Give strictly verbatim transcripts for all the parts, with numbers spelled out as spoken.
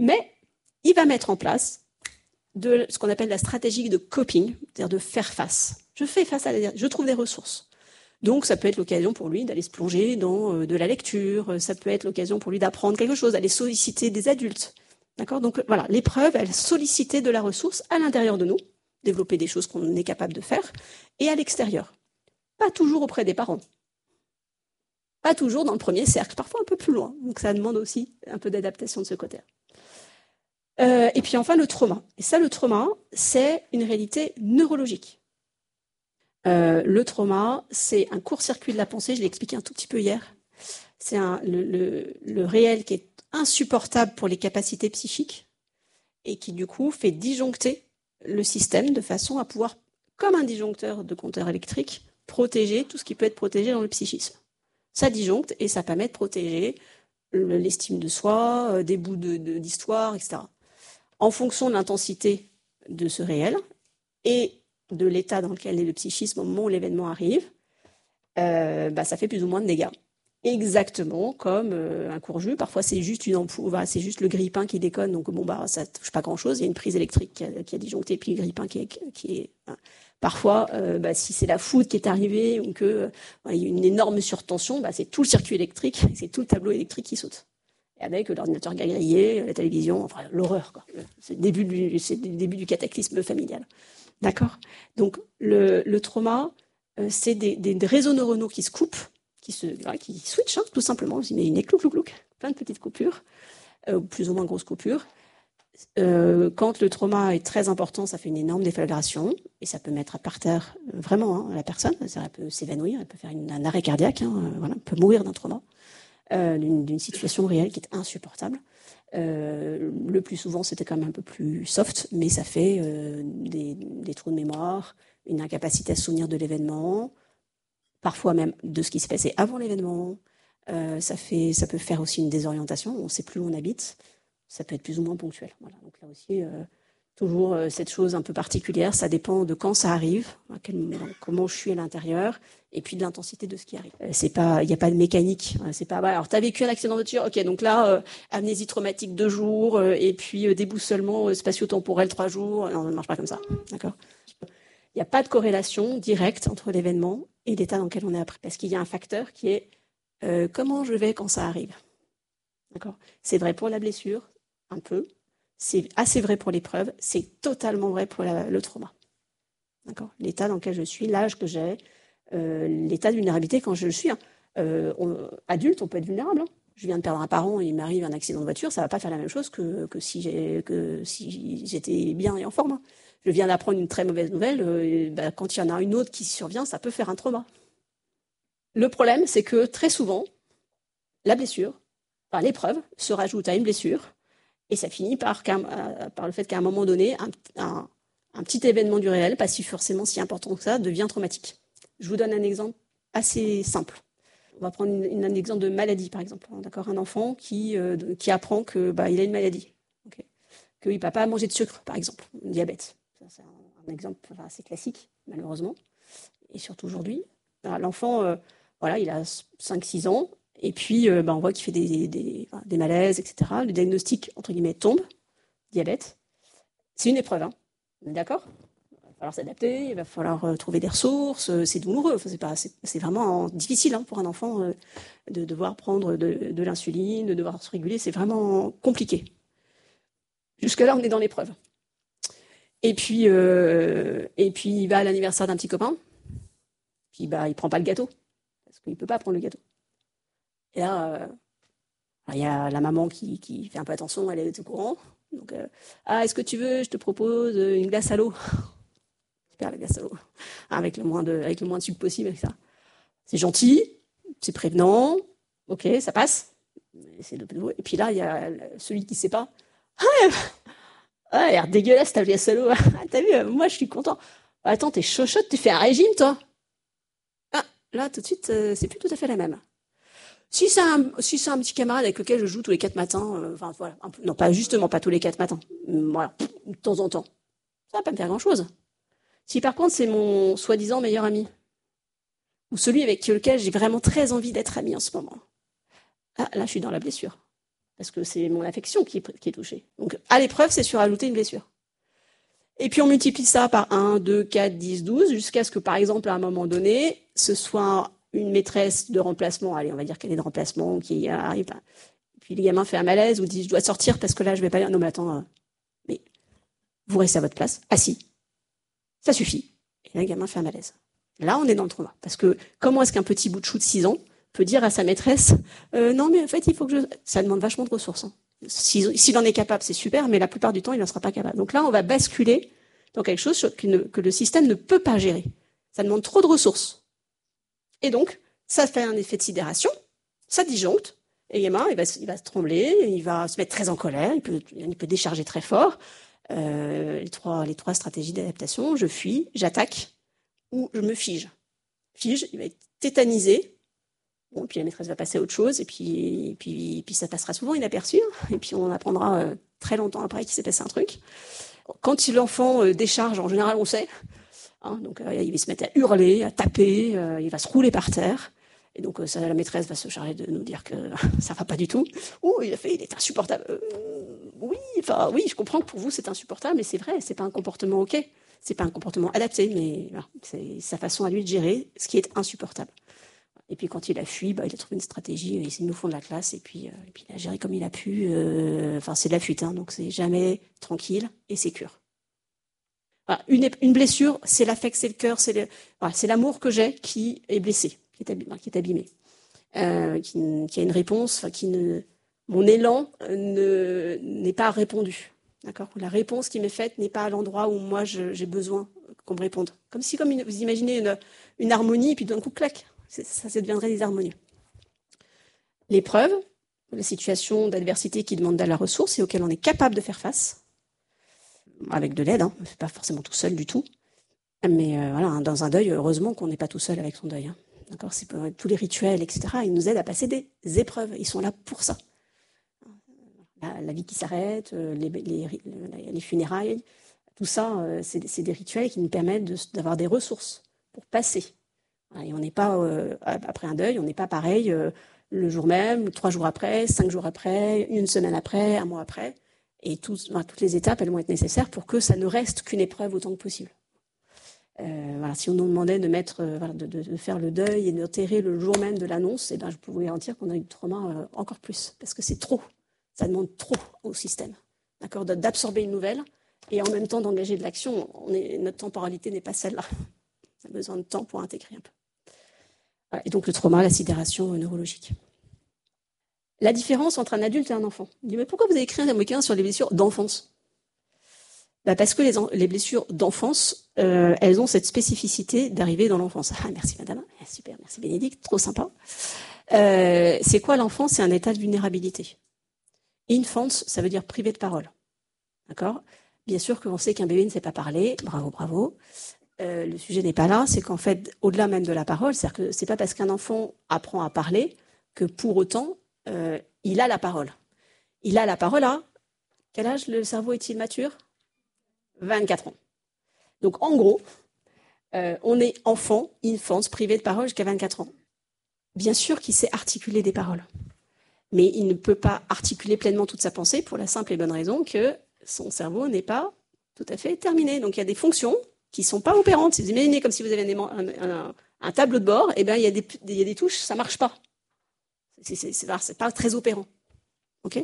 Mais il va mettre en place de ce qu'on appelle la stratégie de coping, c'est-à-dire de faire face. Je fais face à la, je trouve des ressources. Donc, ça peut être l'occasion pour lui d'aller se plonger dans euh, de la lecture, ça peut être l'occasion pour lui d'apprendre quelque chose, d'aller solliciter des adultes. D'accord ? Donc, voilà, l'épreuve, elle solliciter de la ressource à l'intérieur de nous, développer des choses qu'on est capable de faire, et à l'extérieur. Pas toujours auprès des parents. Pas toujours dans le premier cercle, parfois un peu plus loin. Donc, ça demande aussi un peu d'adaptation de ce côté-là. Euh, et puis enfin, le trauma. Et ça, le trauma, c'est une réalité neurologique. Euh, le trauma, c'est un court-circuit de la pensée, je l'ai expliqué un tout petit peu hier. C'est un, le, le, le réel qui est insupportable pour les capacités psychiques et qui du coup fait disjoncter le système de façon à pouvoir, comme un disjoncteur de compteur électrique, protéger tout ce qui peut être protégé dans le psychisme. Ça disjoncte et ça permet de protéger l'estime de soi, des bouts de, de, d'histoire, et cetera. En fonction de l'intensité de ce réel et de l'état dans lequel est le psychisme au moment où l'événement arrive, euh, bah, ça fait plus ou moins de dégâts. Exactement comme euh, un court-jus. Parfois, c'est juste une ampoule, voilà, c'est juste le grille-pain qui déconne, donc bon, bah, ça touche pas grand-chose. Il y a une prise électrique qui a, qui a disjoncté, puis le grille-pain qui est... Qui est hein. Parfois, euh, bah, si c'est la foudre qui est arrivée ou qu'il euh, y a une énorme surtension, bah, c'est tout le circuit électrique, c'est tout le tableau électrique qui saute. Et avec l'ordinateur grillé, la télévision, enfin l'horreur, quoi. C'est le début du, c'est le début du cataclysme familial. D'accord ? Donc, le, le trauma, euh, c'est des, des, des réseaux neuronaux qui se coupent, qui se, voilà, qui switchent, hein, tout simplement. Vous imaginez, clouc, clouc, clouc, plein de petites coupures, euh, plus ou moins grosses coupures. Euh, quand le trauma est très important, ça fait une énorme déflagration et ça peut mettre par terre euh, vraiment hein, la personne. Ça peut s'évanouir, elle peut faire une, un arrêt cardiaque, hein, euh, voilà, elle peut mourir d'un trauma, euh, d'une, d'une situation réelle qui est insupportable. Euh, le plus souvent, c'était quand même un peu plus soft, mais ça fait euh, des, des trous de mémoire, une incapacité à se souvenir de l'événement, parfois même de ce qui s'est passé avant l'événement. Euh, ça fait, ça peut faire aussi une désorientation. On ne sait plus où on habite. Ça peut être plus ou moins ponctuel. Voilà. Donc là aussi, euh, toujours euh, cette chose un peu particulière. Ça dépend de quand ça arrive, à quel moment, comment je suis à l'intérieur, et puis de l'intensité de ce qui arrive. Euh, c'est pas, il n'y a pas de mécanique. C'est pas. Bah, alors, t'as vécu un accident de voiture, ok. Donc là, euh, amnésie traumatique deux jours, euh, et puis euh, déboussolement euh, spatio-temporel trois jours. Non, ça ne marche pas comme ça. D'accord. Il n'y a pas de corrélation directe entre l'événement et l'état dans lequel on est après, parce qu'il y a un facteur qui est euh, comment je vais quand ça arrive. D'accord. C'est vrai pour la blessure, un peu. C'est assez vrai pour l'épreuve. C'est totalement vrai pour la, le trauma. D'accord. L'état dans lequel je suis, l'âge que j'ai, euh, l'état de vulnérabilité quand je le suis. Hein. Euh, on, adulte, on peut être vulnérable. Hein. Je viens de perdre un parent et il m'arrive un accident de voiture, ça ne va pas faire la même chose que, que, si, j'ai, que si j'étais bien et en forme. Hein. Je viens d'apprendre une très mauvaise nouvelle. Euh, bah, quand il y en a une autre qui survient, ça peut faire un trauma. Le problème, c'est que très souvent, la blessure, enfin, l'épreuve, se rajoute à une blessure. Et ça finit par, par le fait qu'à un moment donné, un, un, un petit événement du réel, pas si forcément si important que ça, devient traumatique. Je vous donne un exemple assez simple. On va prendre une, une, un exemple de maladie, par exemple. D'accord, un enfant qui, euh, qui apprend qu'il bah, a une maladie, okay. Qu'il ne peut pas manger de sucre, par exemple, diabète. Ça, c'est un, un exemple assez classique, malheureusement, et surtout aujourd'hui. Alors, l'enfant, euh, voilà, il a cinq six ans. Et puis, euh, bah, on voit qu'il fait des, des, des, des malaises, et cetera. Le diagnostic, entre guillemets, tombe, diabète. C'est une épreuve, hein. On est d'accord ? Il va falloir s'adapter, il va falloir euh, trouver des ressources. Euh, c'est douloureux, enfin, c'est, pas, c'est, c'est vraiment difficile hein, pour un enfant euh, de devoir prendre de, de l'insuline, de devoir se réguler. C'est vraiment compliqué. Jusque-là, on est dans l'épreuve. Et puis, euh, et puis, il va à l'anniversaire d'un petit copain. Puis, bah, il ne prend pas le gâteau, parce qu'il ne peut pas prendre le gâteau. Et là, euh, il y a la maman qui, qui fait un peu attention, elle est au courant. Donc, euh, ah, est-ce que tu veux, je te propose une glace à l'eau. Super, la glace à l'eau. Avec le moins de, avec le moins de sucre possible, et cetera. C'est gentil, c'est prévenant, ok, ça passe. C'est de... Et puis là, il y a celui qui ne sait pas. Ah, ah, elle a l'air dégueulasse ta glace à l'eau. T'as vu, moi je suis content. Attends, t'es chochotte, tu fais un régime, toi. Ah, là, tout de suite, euh, c'est plus tout à fait la même. Si c'est un, si c'est un petit camarade avec lequel je joue tous les quatre matins, euh, enfin voilà, un peu, non pas justement pas tous les quatre matins, voilà, de temps en temps, ça va pas me faire grand chose. Si par contre c'est mon soi-disant meilleur ami, ou celui avec lequel j'ai vraiment très envie d'être ami en ce moment, ah là je suis dans la blessure, parce que c'est mon affection qui est, qui est touchée. Donc, à l'épreuve, c'est surajouter une blessure. Et puis, on multiplie ça par un, deux, quatre, dix, douze, jusqu'à ce que, par exemple, à un moment donné, ce soit une maîtresse de remplacement, allez, on va dire qu'elle est de remplacement, qui arrive, puis le gamin fait un malaise, ou dit, je dois sortir parce que là, je vais pas aller. Non, mais attends, euh, mais vous restez à votre place, assis. Ça suffit. Et là, le gamin fait un malaise. Là, on est dans le trauma. Parce que comment est-ce qu'un petit bout de chou de six ans peut dire à sa maîtresse euh, non, mais en fait, il faut que je... Ça demande vachement de ressources. Hein. S'il, s'il en est capable, c'est super, mais la plupart du temps, il n'en sera pas capable. Donc là, on va basculer dans quelque chose que, ne, que le système ne peut pas gérer. Ça demande trop de ressources. Et donc, ça fait un effet de sidération, ça disjoncte, et le gamin, il va, il va se trembler, il va se mettre très en colère, il peut, il peut décharger très fort. Euh, les, trois, les trois stratégies d'adaptation, je fuis, j'attaque, ou je me fige. Fige, il va être tétanisé. Bon, puis la maîtresse va passer à autre chose, et puis, et puis, et puis ça passera souvent inaperçu, et puis on apprendra euh, très longtemps après qu'il s'est passé un truc. Quand l'enfant euh, décharge, en général, on sait. Hein, donc euh, il va se mettre à hurler, à taper, euh, il va se rouler par terre. Et donc euh, ça, la maîtresse va se charger de nous dire que ça va pas du tout. Oh, il a fait, il est insupportable. Euh, oui, enfin oui, je comprends que pour vous c'est insupportable, mais c'est vrai, c'est pas un comportement ok, c'est pas un comportement adapté, mais voilà, c'est sa façon à lui de gérer ce qui est insupportable. Et puis quand il a fui, bah, il a trouvé une stratégie, il s'est mis au fond de la classe et puis, euh, et puis il a géré comme il a pu. Euh, enfin, c'est de la fuite, hein, donc c'est jamais tranquille et sécure. Voilà, une, une blessure, c'est l'affect, c'est le cœur, c'est, le, voilà, c'est l'amour que j'ai qui est blessé, qui est abîmé, qui est abîmé, euh, qui, qui a une réponse, enfin, qui ne, mon élan ne, n'est pas répondu. D'accord ? La réponse qui m'est faite n'est pas à l'endroit où moi je, j'ai besoin qu'on me réponde. Comme si, comme une, vous imaginez une, une harmonie, et puis d'un coup, clac. Ça, ça deviendrait désharmonieux. L'épreuve, la situation d'adversité qui demande de la ressource et auquel on est capable de faire face, avec de l'aide, hein, on ne fait pas forcément tout seul du tout, mais euh, voilà, dans un deuil, heureusement qu'on n'est pas tout seul avec son deuil. Hein. D'accord, c'est pour, tous les rituels, et cetera, ils nous aident à passer des épreuves, ils sont là pour ça. La, la vie qui s'arrête, les, les, les funérailles, tout ça, euh, c'est, c'est des rituels qui nous permettent de, d'avoir des ressources pour passer. Et on n'est pas, euh, après un deuil, on n'est pas pareil euh, le jour même, trois jours après, cinq jours après, une semaine après, un mois après. Et tous, enfin, toutes les étapes, elles vont être nécessaires pour que ça ne reste qu'une épreuve autant que possible. Euh, voilà, si on nous demandait de, mettre, euh, voilà, de, de, de faire le deuil et d'enterrer le jour même de l'annonce, eh ben, je peux vous garantir qu'on a eu du trauma euh, encore plus, parce que c'est trop. Ça demande trop au système, d'accord, d'absorber une nouvelle et en même temps d'engager de l'action. On est, notre temporalité n'est pas celle-là. On a besoin de temps pour intégrer un peu. Et donc le trauma, la sidération neurologique. La différence entre un adulte et un enfant. On dit, mais pourquoi vous avez écrit un bouquin sur les blessures d'enfance ? Bah parce que les, en- les blessures d'enfance, euh, elles ont cette spécificité d'arriver dans l'enfance. Ah, merci madame, super, merci Bénédicte, trop sympa. Euh, c'est quoi l'enfance ? C'est un état de vulnérabilité. Infants, ça veut dire privé de parole. D'accord ? Bien sûr qu'on sait qu'un bébé ne sait pas parler, bravo, bravo. Euh, le sujet n'est pas là, c'est qu'en fait, au-delà même de la parole, c'est-à-dire que c'est pas parce qu'un enfant apprend à parler que pour autant, euh, il a la parole. Il a la parole à quel âge le cerveau est-il mature ? vingt-quatre ans. Donc en gros, euh, on est enfant, infant, privé de parole jusqu'à vingt-quatre ans. Bien sûr qu'il sait articuler des paroles, mais il ne peut pas articuler pleinement toute sa pensée pour la simple et bonne raison que son cerveau n'est pas tout à fait terminé. Donc il y a des fonctions qui ne sont pas opérantes. Si vous imaginez comme si vous avez un, un, un tableau de bord, et ben il y a des, il y a des touches, ça ne marche pas. C'est, c'est, c'est, c'est pas très opérant. Okay ?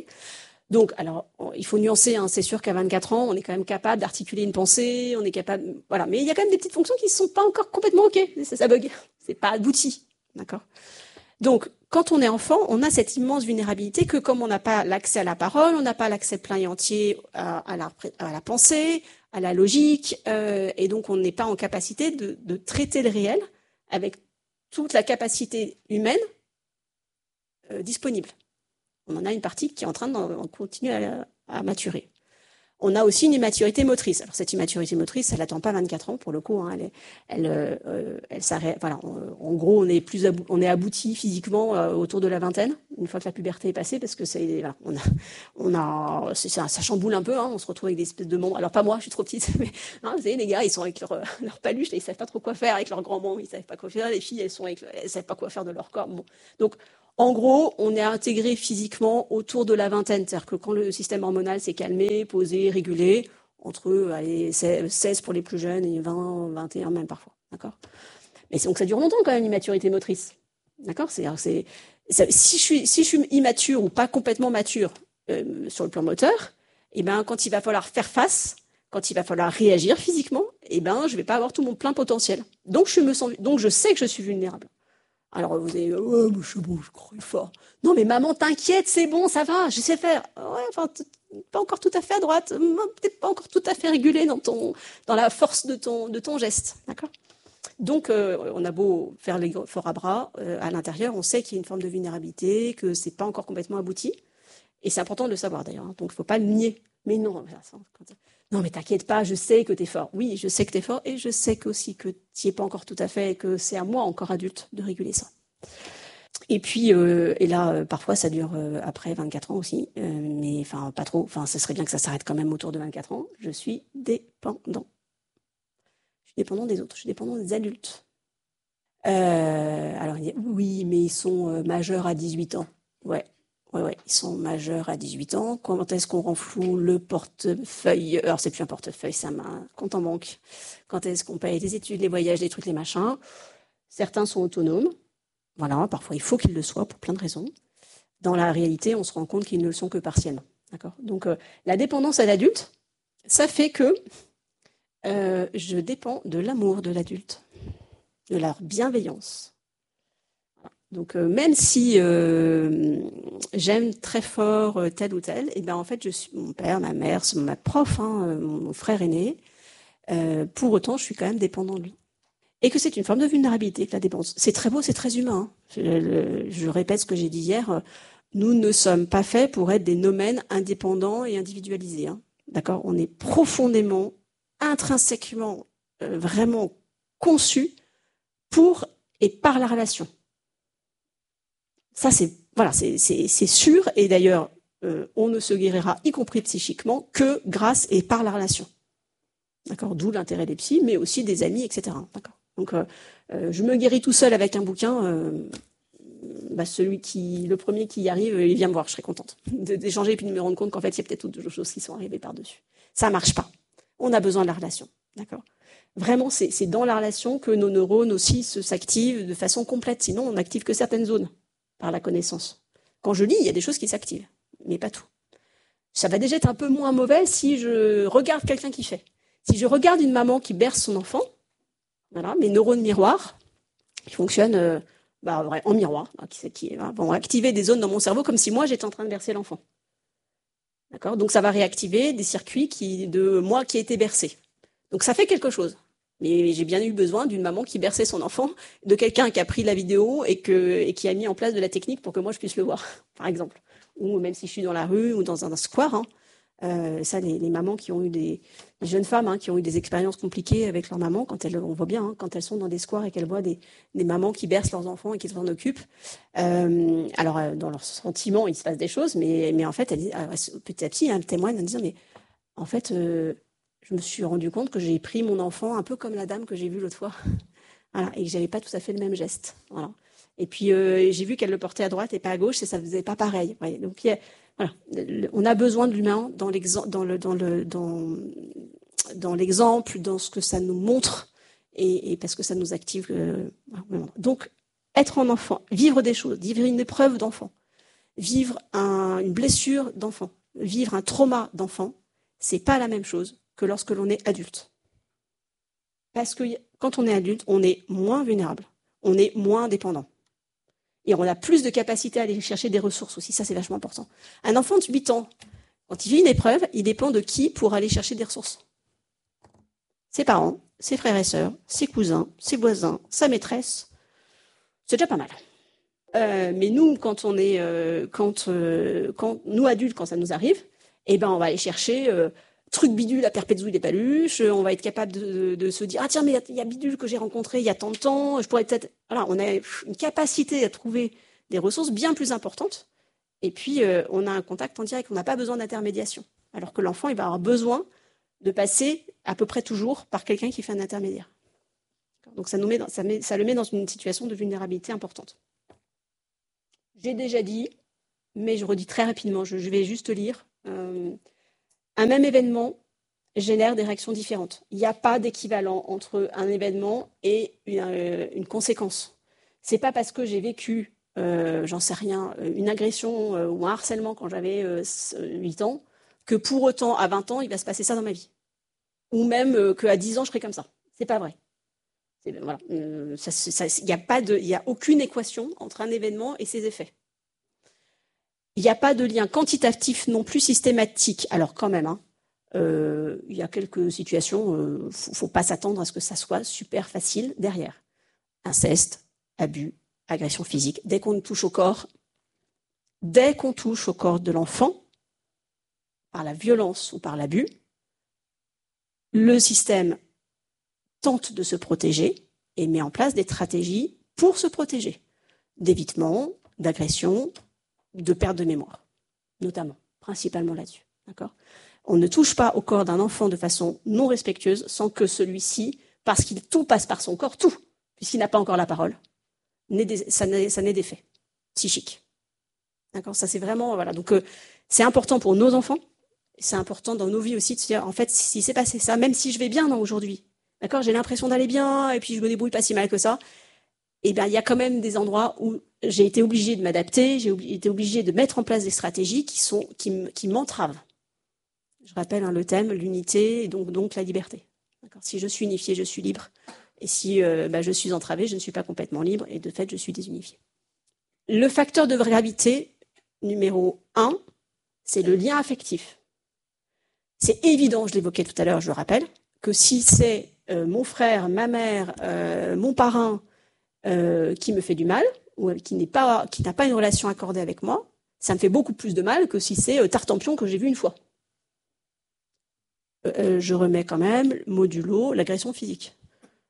Donc, alors, il faut nuancer, hein, c'est sûr qu'à vingt-quatre ans, on est quand même capable d'articuler une pensée, on est capable, voilà. Mais il y a quand même des petites fonctions qui ne sont pas encore complètement OK. Ça, ça bug. C'est pas abouti. D'accord ? Donc, quand on est enfant, on a cette immense vulnérabilité que comme on n'a pas l'accès à la parole, on n'a pas l'accès plein et entier à, à, la, à la pensée, à la logique, euh, et donc on n'est pas en capacité de, de traiter le réel avec toute la capacité humaine euh, disponible. On en a une partie qui est en train de continuer à, à maturer. On a aussi une immaturité motrice. Alors cette immaturité motrice, elle n'attend pas vingt-quatre ans pour le coup. Hein, elle, elle, euh, elle s'arrête. Voilà. On, en gros, on est plus, abou- on est abouti physiquement euh, autour de la vingtaine, une fois que la puberté est passée, parce que c'est, voilà, on a, on a, c'est, ça, ça chamboule un peu. Hein, on se retrouve avec des espèces de membres. Alors pas moi, je suis trop petite, mais hein, vous savez, les gars, ils sont avec leur, leur paluche, là, ils savent pas trop quoi faire avec leurs grands membres, ils savent pas quoi faire. Les filles, elles sont avec, elles savent pas quoi faire de leur corps. Bon. Donc En gros, on est intégré physiquement autour de la vingtaine. C'est-à-dire que quand le système hormonal s'est calmé, posé, régulé, entre allez, seize pour les plus jeunes et vingt, vingt et un même parfois. D'accord ? Mais donc ça dure longtemps quand même, l'immaturité motrice. D'accord ? C'est, c'est, ça, si, je suis, si je suis immature ou pas complètement mature euh, sur le plan moteur, et ben, quand il va falloir faire face, quand il va falloir réagir physiquement, et ben, je ne vais pas avoir tout mon plein potentiel. Donc je, me sens, donc je sais que je suis vulnérable. Alors vous allez, ouais, mais c'est bon, je crois fort. Non, mais maman, t'inquiète, c'est bon, ça va, je sais faire. Ouais, enfin, pas encore tout à fait à droite, peut-être pas encore tout à fait régulé dans ton, dans la force de ton, de ton geste, d'accord ? Donc, euh, on a beau faire les forts à bras, euh, à l'intérieur, on sait qu'il y a une forme de vulnérabilité, que c'est pas encore complètement abouti, et c'est important de le savoir d'ailleurs. Hein, donc, il faut pas le nier. Mais non, ça, quand, non, mais t'inquiète pas, je sais que t'es fort. Oui, je sais que t'es fort, et je sais aussi que t'y es pas encore tout à fait, et que c'est à moi, encore adulte, de réguler ça. Et puis, euh, et là, euh, parfois, ça dure euh, après vingt-quatre ans aussi, euh, mais enfin, pas trop. Enfin, ce serait bien que ça s'arrête quand même autour de vingt-quatre ans. Je suis dépendant. Je suis dépendant des autres. Je suis dépendant des adultes. Euh, alors, il dit, oui, mais ils sont euh, majeurs à dix-huit ans. Ouais, ouais, ouais, ils sont majeurs à dix-huit ans. Quand est-ce qu'on rend flou le portefeuille? Alors, c'est plus un portefeuille, c'est un compte en banque. Quand est-ce qu'on paye les études, les voyages, les trucs, les machins? Certains sont autonomes. Voilà, parfois il faut qu'ils le soient pour plein de raisons. Dans la réalité, on se rend compte qu'ils ne le sont que partiellement. D'accord ? Donc, euh, la dépendance à l'adulte, ça fait que euh, je dépends de l'amour de l'adulte, de leur bienveillance. Donc, euh, même si euh, j'aime très fort euh, tel ou tel, et ben en fait, je suis mon père, ma mère, ma prof, hein, euh, mon frère aîné. Euh, pour autant, je suis quand même dépendant de lui. Et que c'est une forme de vulnérabilité, que la dépendance. C'est très beau, c'est très humain. Hein. Je, je répète ce que j'ai dit hier. Nous ne sommes pas faits pour être des nomènes indépendants et individualisés. Hein. D'accord ? On est profondément, intrinsèquement, euh, vraiment conçus pour et par la relation. Ça, c'est voilà, c'est, c'est, c'est sûr. Et d'ailleurs, euh, on ne se guérira, y compris psychiquement, que grâce et par la relation. D'accord ? D'où l'intérêt des psys, mais aussi des amis, et cetera. D'accord ? Donc, euh, euh, je me guéris tout seul avec un bouquin. Euh, bah, celui qui, le premier qui y arrive, il vient me voir, je serais contente d'échanger et puis de me rendre compte qu'en fait, il y a peut-être d'autres choses qui sont arrivées par-dessus. Ça marche pas. On a besoin de la relation. D'accord ? Vraiment, c'est, c'est dans la relation que nos neurones aussi se, s'activent de façon complète. Sinon, on n'active que certaines zones par la connaissance. Quand je lis, il y a des choses qui s'activent, mais pas tout. Ça va déjà être un peu moins mauvais si je regarde quelqu'un qui fait. Si je regarde une maman qui berce son enfant, voilà, mes neurones miroirs, ils fonctionnent euh, bah, en miroir, qui, qui vont activer des zones dans mon cerveau comme si moi j'étais en train de bercer l'enfant. D'accord ? Donc ça va réactiver des circuits qui, de moi qui ai été bercé. Donc ça fait quelque chose. Mais j'ai bien eu besoin d'une maman qui berçait son enfant, de quelqu'un qui a pris la vidéo et, que, et qui a mis en place de la technique pour que moi je puisse le voir, par exemple. Ou même si je suis dans la rue ou dans un square, hein, Euh, ça, les, les mamans qui ont eu des, les jeunes femmes hein, qui ont eu des expériences compliquées avec leur maman, quand elles, on voit bien, hein, quand elles sont dans des squares et qu'elles voient des, des mamans qui bercent leurs enfants et qui s'en occupent. Euh, alors, euh, dans leurs sentiments, il se passe des choses, mais, mais en fait, elles, alors, petit à petit, elles témoignent en disant, mais en fait, euh, je me suis rendu compte que j'ai pris mon enfant un peu comme la dame que j'ai vue l'autre fois, voilà, et que j'avais pas tout à fait le même geste. Voilà. Et puis, euh, j'ai vu qu'elle le portait à droite et pas à gauche, et ça faisait pas pareil. Ouais. Donc, il y a, voilà. On a besoin de l'humain dans l'exemple, dans le, dans le, dans, dans l'exemple, dans ce que ça nous montre, et, et parce que ça nous active. Euh, donc, être en enfant, vivre des choses, vivre une épreuve d'enfant, vivre un, une blessure d'enfant, vivre un trauma d'enfant, c'est pas la même chose que lorsque l'on est adulte. Parce que quand on est adulte, on est moins vulnérable, on est moins dépendant. Et on a plus de capacité à aller chercher des ressources aussi. Ça, c'est vachement important. Un enfant de huit ans, quand il vit une épreuve, il dépend de qui pour aller chercher des ressources ? Ses parents, ses frères et sœurs, ses cousins, ses voisins, sa maîtresse. C'est déjà pas mal. Euh, mais nous, quand on est, euh, quand, euh, quand nous adultes, quand ça nous arrive, eh ben, on va aller chercher euh, truc bidule à perpétuer des paluches. On va être capable de, de, de se dire ah tiens mais il y a bidule que j'ai rencontré il y a tant de temps. Je pourrais peut-être. Voilà, on a une capacité à trouver des ressources bien plus importantes. Et puis euh, on a un contact en direct. On n'a pas besoin d'intermédiation. Alors que l'enfant, il va avoir besoin de passer à peu près toujours par quelqu'un qui fait un intermédiaire. Donc ça nous met, dans, ça, met ça le met dans une situation de vulnérabilité importante. J'ai déjà dit, mais je redis très rapidement, je, je vais juste lire. Euh, un même événement génère des réactions différentes. Il n'y a pas d'équivalent entre un événement et une, euh, une conséquence. C'est pas parce que j'ai vécu, euh, j'en sais rien, une agression euh, ou un harcèlement quand j'avais euh, huit ans, que pour autant, à vingt ans, il va se passer ça dans ma vie. Ou même euh, qu'à dix ans, je serai comme ça. C'est pas vrai. C'est, voilà. Euh, ça, ça, il n'y a pas de, il y a aucune équation entre un événement et ses effets. Il n'y a pas de lien quantitatif non plus systématique. Alors quand même, hein, euh, il y a quelques situations, il euh, ne faut, faut pas s'attendre à ce que ça soit super facile derrière. Inceste, abus, agression physique. Dès qu'on touche au corps, dès qu'on touche au corps de l'enfant, par la violence ou par l'abus, le système tente de se protéger et met en place des stratégies pour se protéger, d'évitement, d'agression, de perte de mémoire, notamment, principalement là-dessus. D'accord ? On ne touche pas au corps d'un enfant de façon non respectueuse sans que celui-ci, parce qu'il tout passe par son corps, tout, puisqu'il n'a pas encore la parole, n'ait des, ça, n'ait, ça n'ait d'effet psychique. D'accord ? Ça, c'est vraiment, voilà. Donc, euh, c'est important pour nos enfants, c'est important dans nos vies aussi de se dire, en fait, si c'est passé ça, même si je vais bien non, aujourd'hui, d'accord, j'ai l'impression d'aller bien, et puis je me débrouille pas si mal que ça, eh bien, il y a quand même des endroits où j'ai été obligée de m'adapter, j'ai été obligée de mettre en place des stratégies qui, sont, qui, qui m'entravent. Je rappelle hein, le thème, l'unité et donc, donc la liberté. D'accord ? Si je suis unifiée, je suis libre. Et si euh, bah, je suis entravée, je ne suis pas complètement libre et de fait, je suis désunifiée. Le facteur de gravité numéro un, c'est le lien affectif. C'est évident, je l'évoquais tout à l'heure, je le rappelle, que si c'est euh, mon frère, ma mère, euh, mon parrain euh, qui me fait du mal, ou qui, n'est pas, qui n'a pas une relation accordée avec moi, ça me fait beaucoup plus de mal que si c'est euh, Tartampion que j'ai vu une fois. Euh, je remets quand même modulo l'agression physique. D'accord ?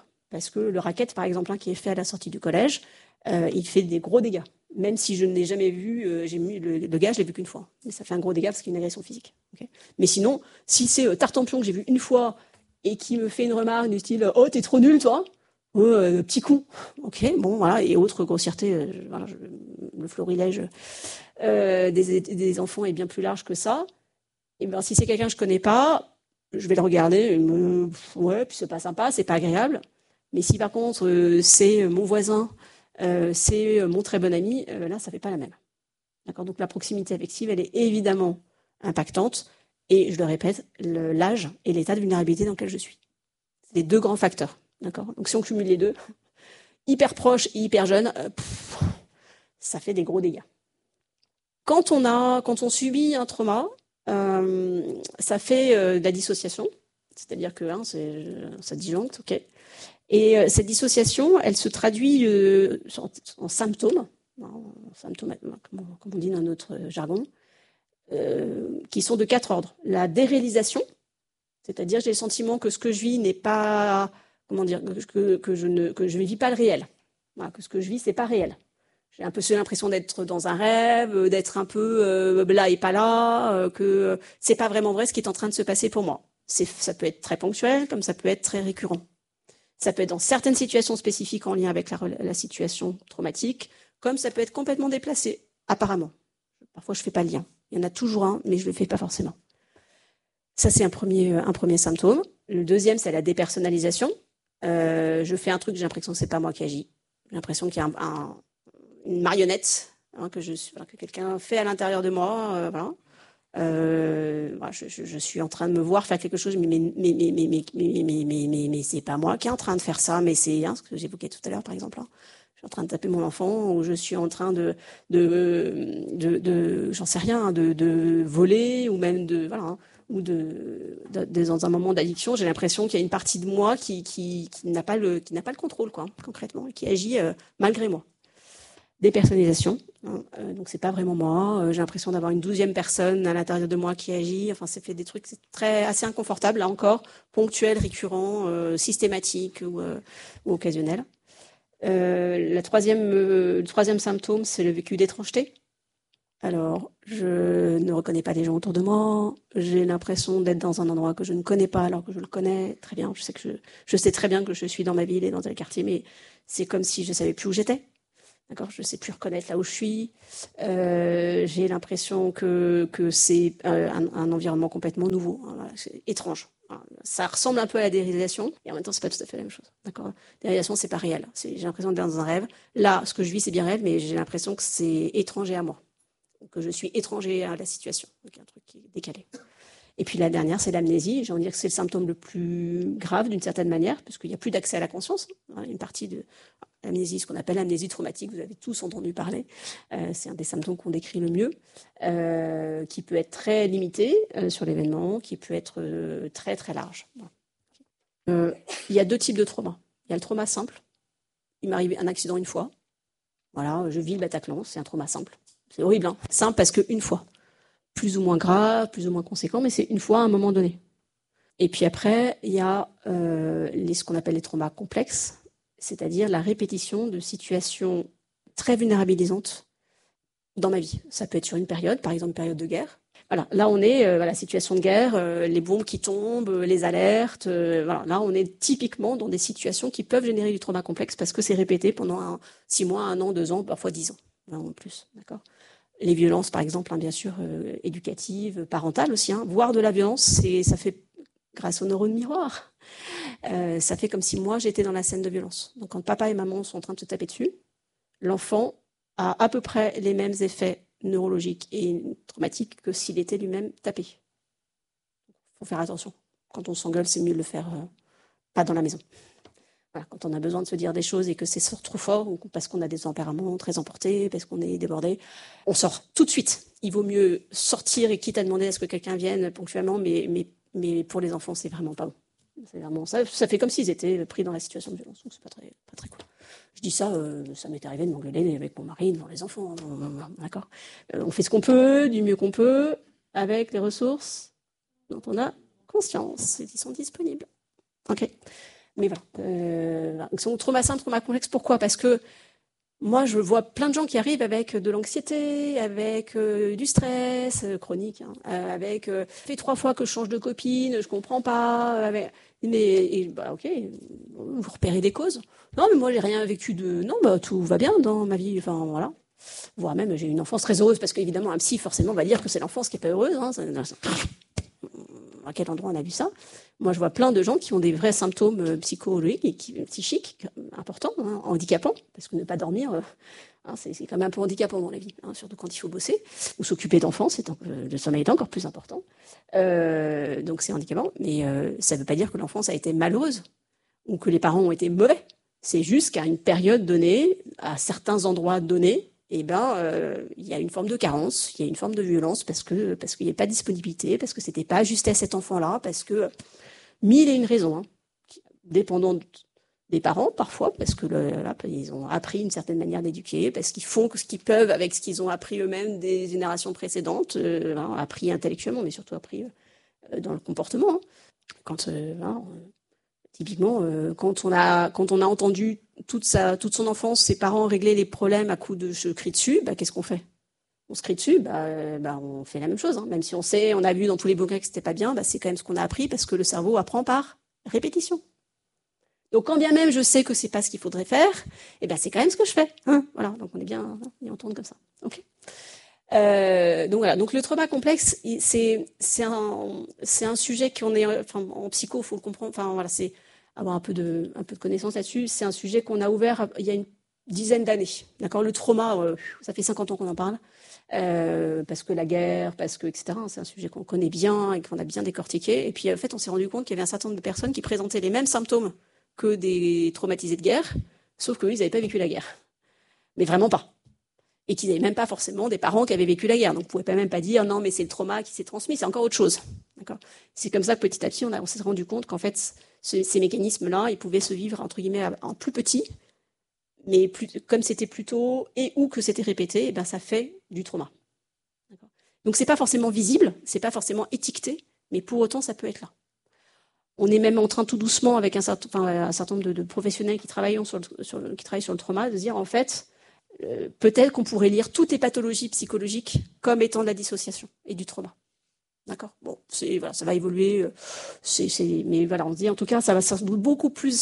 Parce que le racket, par exemple, hein, qui est fait à la sortie du collège, euh, il fait des gros dégâts. Même si je ne l'ai jamais vu, euh, j'ai mis le, le gars, je l'ai vu qu'une fois. Mais ça fait un gros dégât parce qu'il y a une agression physique. Okay ? Mais sinon, si c'est euh, Tartampion que j'ai vu une fois et qui me fait une remarque du style « Oh, t'es trop nul, toi !» Oh, euh, petit con. Ok, bon, voilà. Et autres grossièretés, euh, voilà, je, le florilège euh, des, des enfants est bien plus large que ça. Et ben, si c'est quelqu'un que je connais pas, je vais le regarder, me, ouais, puis c'est pas sympa, c'est pas agréable. Mais si par contre euh, c'est mon voisin, euh, c'est mon très bon ami, euh, là ça fait pas la même. D'accord ? Donc la proximité affective, elle est évidemment impactante. Et je le répète, le, l'âge et l'état de vulnérabilité dans lequel je suis. C'est les deux grands facteurs. D'accord ? Donc si on cumule les deux, hyper proche et hyper jeune, euh, pff, ça fait des gros dégâts. Quand on a, quand on subit un trauma, euh, ça fait euh, de la dissociation, c'est-à-dire que hein, c'est, ça disjoncte, ok. Et euh, cette dissociation, elle se traduit euh, en, en symptômes, en symptômes, comme, comme on dit dans notre jargon, euh, qui sont de quatre ordres. La déréalisation, c'est-à-dire j'ai le sentiment que ce que je vis n'est pas, comment dire, que, que je ne que je ne vis pas le réel, voilà, que ce que je vis c'est pas réel. J'ai un peu l'impression d'être dans un rêve, d'être un peu euh, là et pas là, euh, que c'est pas vraiment vrai ce qui est en train de se passer pour moi. C'est, ça peut être très ponctuel, comme ça peut être très récurrent. Ça peut être dans certaines situations spécifiques en lien avec la, la situation traumatique, comme ça peut être complètement déplacé, apparemment. Parfois, je fais pas le lien. Il y en a toujours un, mais je le fais pas forcément. Ça, c'est un premier, un premier symptôme. Le deuxième, c'est la dépersonnalisation. Euh, je fais un truc, j'ai l'impression que c'est pas moi qui agis. J'ai l'impression qu'il y a un, un une marionnette hein, que, je, voilà, que quelqu'un fait à l'intérieur de moi. Euh, voilà. Euh, voilà, je, je, je suis en train de me voir faire quelque chose, mais, mais, mais, mais, mais, mais, mais, mais, mais, mais, mais c'est pas moi qui est en train de faire ça, mais c'est hein, ce que j'évoquais tout à l'heure, par exemple. Hein. Je suis en train de taper mon enfant, ou je suis en train de, de, de, de j'en sais rien, de, de voler, ou même de, voilà, hein, ou de, de, de, dans un moment d'addiction, j'ai l'impression qu'il y a une partie de moi qui, qui, qui n'a pas le, qui n'a pas le contrôle, quoi, concrètement, et qui agit euh, malgré moi. Dépersonnalisation, hein, euh, donc c'est pas vraiment moi. Euh, j'ai l'impression d'avoir une douzième personne à l'intérieur de moi qui agit. Enfin, c'est fait des trucs c'est très assez inconfortables là encore, ponctuels, récurrents, euh, systématiques ou, euh, ou occasionnels. Euh, la troisième, euh, le troisième symptôme, c'est le vécu d'étrangeté. Alors, je ne reconnais pas les gens autour de moi. J'ai l'impression d'être dans un endroit que je ne connais pas alors que je le connais très bien. Je sais que je, je sais très bien que je suis dans ma ville et dans tel quartier, mais c'est comme si je savais plus où j'étais. D'accord, je ne sais plus reconnaître là où je suis. Euh, j'ai l'impression que, que c'est euh, un, un environnement complètement nouveau, hein, voilà, c'est étrange. Voilà. Ça ressemble un peu à la déréalisation, et en même temps, c'est pas tout à fait la même chose. D'accord, la déréalisation, c'est pas réel. C'est, j'ai l'impression d'être dans un rêve. Là, ce que je vis, c'est bien réel, mais j'ai l'impression que c'est étranger à moi, que je suis étranger à la situation. Donc, il y a un truc qui est décalé. Et puis la dernière, c'est l'amnésie. J'ai envie de dire que c'est le symptôme le plus grave d'une certaine manière, parce qu'il n'y a plus d'accès à la conscience. Hein, une partie de l'amnésie, ce qu'on appelle l'amnésie traumatique, vous avez tous entendu parler. Euh, c'est un des symptômes qu'on décrit le mieux, euh, qui peut être très limité euh, sur l'événement, qui peut être euh, très très large. Euh, il y a deux types de traumas. Il y a le trauma simple. Il m'est arrivé un accident une fois. Voilà, je vis le Bataclan, c'est un trauma simple. C'est horrible, hein. Simple parce qu'une fois. Plus ou moins grave, plus ou moins conséquent, mais c'est une fois à un moment donné. Et puis après, il y a euh, les, ce qu'on appelle les traumas complexes, c'est-à-dire la répétition de situations très vulnérabilisantes dans ma vie. Ça peut être sur une période, par exemple une période de guerre. Voilà, là on est, euh, voilà, situation de guerre, euh, les bombes qui tombent, euh, les alertes. Euh, voilà, là on est typiquement dans des situations qui peuvent générer du trauma complexe parce que c'est répété pendant un, six mois, un an, deux ans, parfois dix ans, vraiment plus. D'accord. Les violences, par exemple, hein, bien sûr, euh, éducatives, parentales aussi. Hein. Voir de la violence, c'est, ça fait, grâce aux neurones miroirs, euh, ça fait comme si moi, j'étais dans la scène de violence. Donc, quand papa et maman sont en train de se taper dessus, l'enfant a à peu près les mêmes effets neurologiques et traumatiques que s'il était lui-même tapé. Il faut faire attention. Quand on s'engueule, c'est mieux de le faire euh, pas dans la maison. Voilà, quand on a besoin de se dire des choses et que c'est trop fort, ou parce qu'on a des tempéraments très emportés, parce qu'on est débordé, on sort tout de suite. Il vaut mieux sortir et quitte à demander à ce que quelqu'un vienne ponctuellement, mais, mais, mais pour les enfants, c'est vraiment pas bon. C'est vraiment ça. Ça fait comme s'ils étaient pris dans la situation de violence, donc c'est pas très, pas très cool. Je dis ça, euh, ça m'est arrivé de m'engueuler avec mon mari devant les enfants. Hein, d'accord. Euh, on fait ce qu'on peut, du mieux qu'on peut, avec les ressources dont on a conscience et qui sont disponibles. Ok. Mais voilà. Euh, donc, trauma simple, trauma complexe, pourquoi? Parce que moi, je vois plein de gens qui arrivent avec de l'anxiété, avec euh, du stress euh, chronique, hein, euh, avec euh, ça fait trois fois que je change de copine, je comprends pas. Euh, avec, mais et, bah, ok, vous repérez des causes. Non, mais moi, j'ai rien vécu de. Non, bah tout va bien dans ma vie. Enfin voilà. Voire même, j'ai eu une enfance très heureuse parce qu'évidemment, un psy forcément va dire que c'est l'enfance qui est pas heureuse. Hein, ça, ça, à quel endroit on a vu ça? Moi, je vois plein de gens qui ont des vrais symptômes psychologiques et qui, psychiques importants, hein, handicapants, parce que ne pas dormir, euh, hein, c'est, c'est quand même un peu handicapant dans la vie, hein, surtout quand il faut bosser ou s'occuper d'enfants, c'est en, le sommeil est encore plus important. Euh, donc c'est handicapant, mais euh, ça ne veut pas dire que l'enfance a été malheureuse ou que les parents ont été mauvais. C'est juste qu'à une période donnée, à certains endroits donnés, eh ben, euh, il y a une forme de carence, il y a une forme de violence parce que parce qu'il n'y a pas de disponibilité, parce que c'était pas ajusté à cet enfant-là, parce que mille et une raisons, hein, dépendant des parents parfois, parce que le, là, ils ont appris une certaine manière d'éduquer, parce qu'ils font ce qu'ils peuvent avec ce qu'ils ont appris eux-mêmes des générations précédentes, euh, hein, appris intellectuellement, mais surtout appris euh, dans le comportement. Hein. Quand euh, hein, typiquement, euh, quand on a quand on a entendu toute sa toute son enfance, ses parents régler les problèmes à coups de se crie dessus, bah qu'est-ce qu'on fait? On se crie dessus, bah, euh, bah on fait la même chose. Hein. Même si on sait, on a vu dans tous les bouquins que c'était pas bien, bah c'est quand même ce qu'on a appris parce que le cerveau apprend par répétition. Donc quand bien même je sais que c'est pas ce qu'il faudrait faire, et ben c'est quand même ce que je fais. Hein. Voilà, donc on est bien, hein, et on tourne comme ça. Ok. Euh, donc voilà, donc le trauma complexe, c'est c'est un c'est un sujet qu'on est, enfin en psycho, faut le comprendre. Enfin voilà, c'est avoir un peu de un peu de connaissance là-dessus. C'est un sujet qu'on a ouvert il y a une dizaine d'années. D'accord, le trauma, euh, ça fait cinquante ans qu'on en parle, euh, parce que la guerre, parce que et cetera. C'est un sujet qu'on connaît bien et qu'on a bien décortiqué. Et puis en fait, on s'est rendu compte qu'il y avait un certain nombre de personnes qui présentaient les mêmes symptômes que des traumatisés de guerre, sauf qu'eux, ils n'avaient pas vécu la guerre, mais vraiment pas. Et qu'ils n'avaient même pas forcément des parents qui avaient vécu la guerre. Donc, on ne pouvait pas même pas dire, non, mais c'est le trauma qui s'est transmis, c'est encore autre chose. D'accord. C'est comme ça que petit à petit, on, a, on s'est rendu compte qu'en fait, ce, ces mécanismes-là, ils pouvaient se vivre, entre guillemets, en plus petit, mais plus, comme c'était plus tôt et ou que c'était répété, eh ben, ça fait du trauma. D'accord. Donc, c'est pas forcément visible, c'est pas forcément étiqueté, mais pour autant, ça peut être là. On est même en train tout doucement, avec un certain, enfin, un certain nombre de, de professionnels qui travaillent sur, le, sur le, qui travaillent sur le trauma, de dire, en fait, Euh, peut-être qu'on pourrait lire toutes les pathologies psychologiques comme étant de la dissociation et du trauma. D'accord. Bon, c'est, voilà, ça va évoluer. C'est, c'est, mais voilà, on se dit en tout cas, ça va sans doute beaucoup plus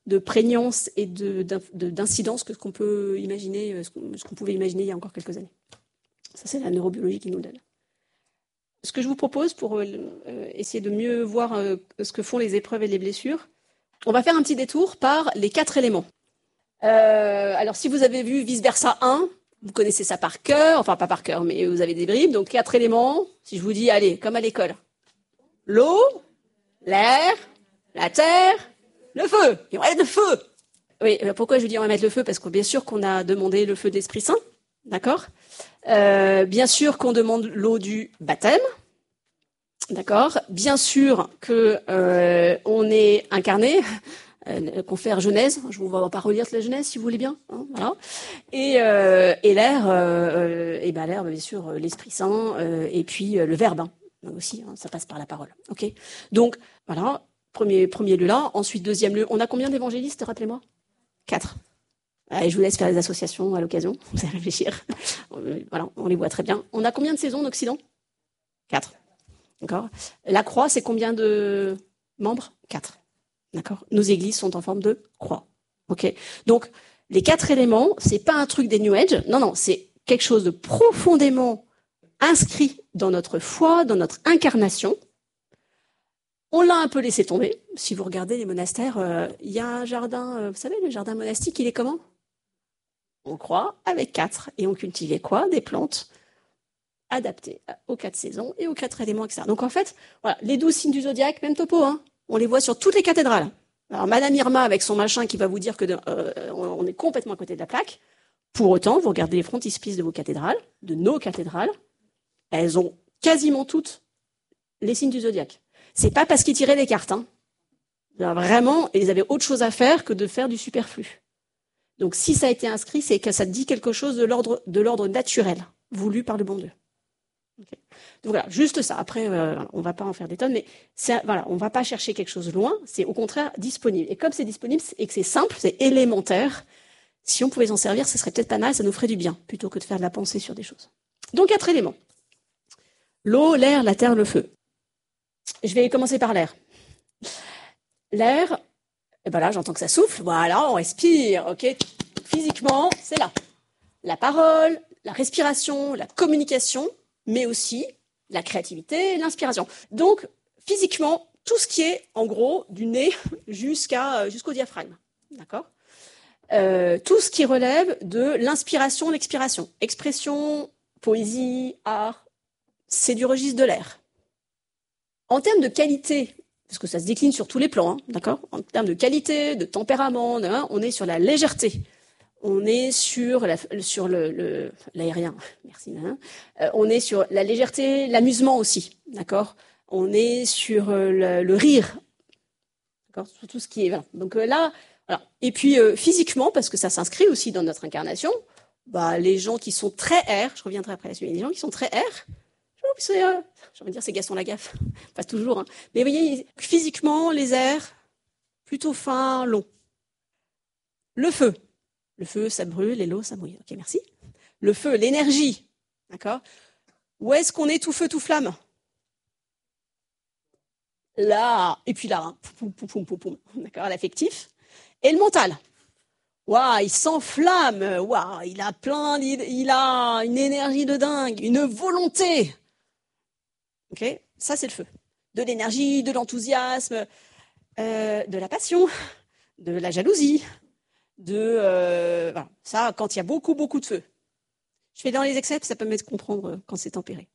de prégnance et de, de, d'incidence que ce qu'on peut imaginer, ce qu'on, ce qu'on pouvait imaginer il y a encore quelques années. Ça, c'est la neurobiologie qui nous le donne. Ce que je vous propose pour euh, essayer de mieux voir euh, ce que font les épreuves et les blessures, on va faire un petit détour par les quatre éléments. Euh, alors, si vous avez vu Vice-Versa un, vous connaissez ça par cœur, enfin pas par cœur, mais vous avez des bribes. Donc, quatre éléments. Si je vous dis, allez, comme à l'école. L'eau, l'air, la terre, le feu. Il va y avoir le feu. Oui, pourquoi je vous dis on va mettre le feu? Parce que bien sûr qu'on a demandé le feu d'Esprit Saint, d'accord? Euh, bien sûr qu'on demande l'eau du baptême, d'accord? Bien sûr que euh, on est incarné, euh, qu'on fait Genèse. Je ne vais pas relire la Genèse si vous voulez bien, hein, voilà. Et, euh, et l'air, euh, et ben l'air, bien sûr, l'Esprit Saint, euh, et puis euh, le Verbe hein, aussi. Hein, ça passe par la parole. Ok. Donc voilà, premier premier lieu là. Ensuite deuxième lieu. On a combien d'évangélistes? Rappelez-moi. Quatre. Allez, je vous laisse faire les associations à l'occasion, vous allez réfléchir. Voilà, on les voit très bien. On a combien de saisons en Occident? Quatre. D'accord. La croix, c'est combien de membres? Quatre. D'accord. Nos églises sont en forme de croix. Ok. Donc, les quatre éléments, c'est pas un truc des New Age. Non, non, c'est quelque chose de profondément inscrit dans notre foi, dans notre incarnation. On l'a un peu laissé tomber. Si vous regardez les monastères, euh, il y a un jardin, euh, vous savez, le jardin monastique, il est comment? On croit avec quatre. Et on cultivait quoi? Des plantes adaptées aux quatre saisons et aux quatre éléments, et cetera. Donc en fait, voilà, les douze signes du zodiaque, même topo, hein, on les voit sur toutes les cathédrales. Alors Madame Irma avec son machin qui va vous dire que de, euh, on est complètement à côté de la plaque. Pour autant, vous regardez les frontispices de vos cathédrales, de nos cathédrales, elles ont quasiment toutes les signes du zodiaque. C'est pas parce qu'ils tiraient des cartes, hein. Alors, vraiment, ils avaient autre chose à faire que de faire du superflu. Donc, si ça a été inscrit, c'est que ça dit quelque chose de l'ordre, de l'ordre naturel, voulu par le bon Dieu. Okay. Donc voilà, juste ça. Après, euh, on va pas en faire des tonnes, mais c'est, voilà, on va pas chercher quelque chose loin. C'est au contraire disponible. Et comme c'est disponible et que c'est simple, c'est élémentaire, si on pouvait s'en servir, ce serait peut-être pas mal, ça nous ferait du bien, plutôt que de faire de la pensée sur des choses. Donc, quatre éléments. L'eau, l'air, la terre, le feu. Je vais commencer par l'air. L'air, et ben là, j'entends que ça souffle. Voilà, on respire, ok. Physiquement, c'est là. La parole, la respiration, la communication, mais aussi la créativité, l'inspiration. Donc, physiquement, tout ce qui est, en gros, du nez jusqu'à, jusqu'au diaphragme. D'accord? Euh, tout ce qui relève de l'inspiration, l'expiration. Expression, poésie, art, c'est du registre de l'air. En termes de qualité, parce que ça se décline sur tous les plans, hein, d'accord? En termes de qualité, de tempérament, hein, on est sur la légèreté. On est sur, la, sur le, le, l'aérien, merci. Hein, euh, on est sur la légèreté, l'amusement aussi, d'accord? On est sur euh, le, le rire, d'accord? Sur tout ce qui est... Voilà. Donc euh, là, voilà. Et puis euh, physiquement, parce que ça s'inscrit aussi dans notre incarnation, bah, les gens qui sont très air, je reviendrai après là-dessus, les gens qui sont très air, c'est, euh, j'ai envie de dire c'est Gaston Lagaffe, pas toujours, hein. Mais vous voyez, physiquement, les airs, plutôt fins, longs. Le feu, le feu, ça brûle, et l'eau, ça mouille. Ok, merci. Le feu, l'énergie, d'accord? Où est-ce qu'on est tout feu, tout flamme? Là, et puis là, hein. Poum, poum, poum, poum, poum. D'accord, l'affectif. Et le mental. Waouh, il s'enflamme, waouh, il a plein, il, il a une énergie de dingue, une volonté. Ok, ça c'est le feu. De l'énergie, de l'enthousiasme, euh, de la passion, de la jalousie, de euh, voilà. Ça quand il y a beaucoup beaucoup de feu. Je fais dans les excès, ça peut m'aider à comprendre quand c'est tempéré.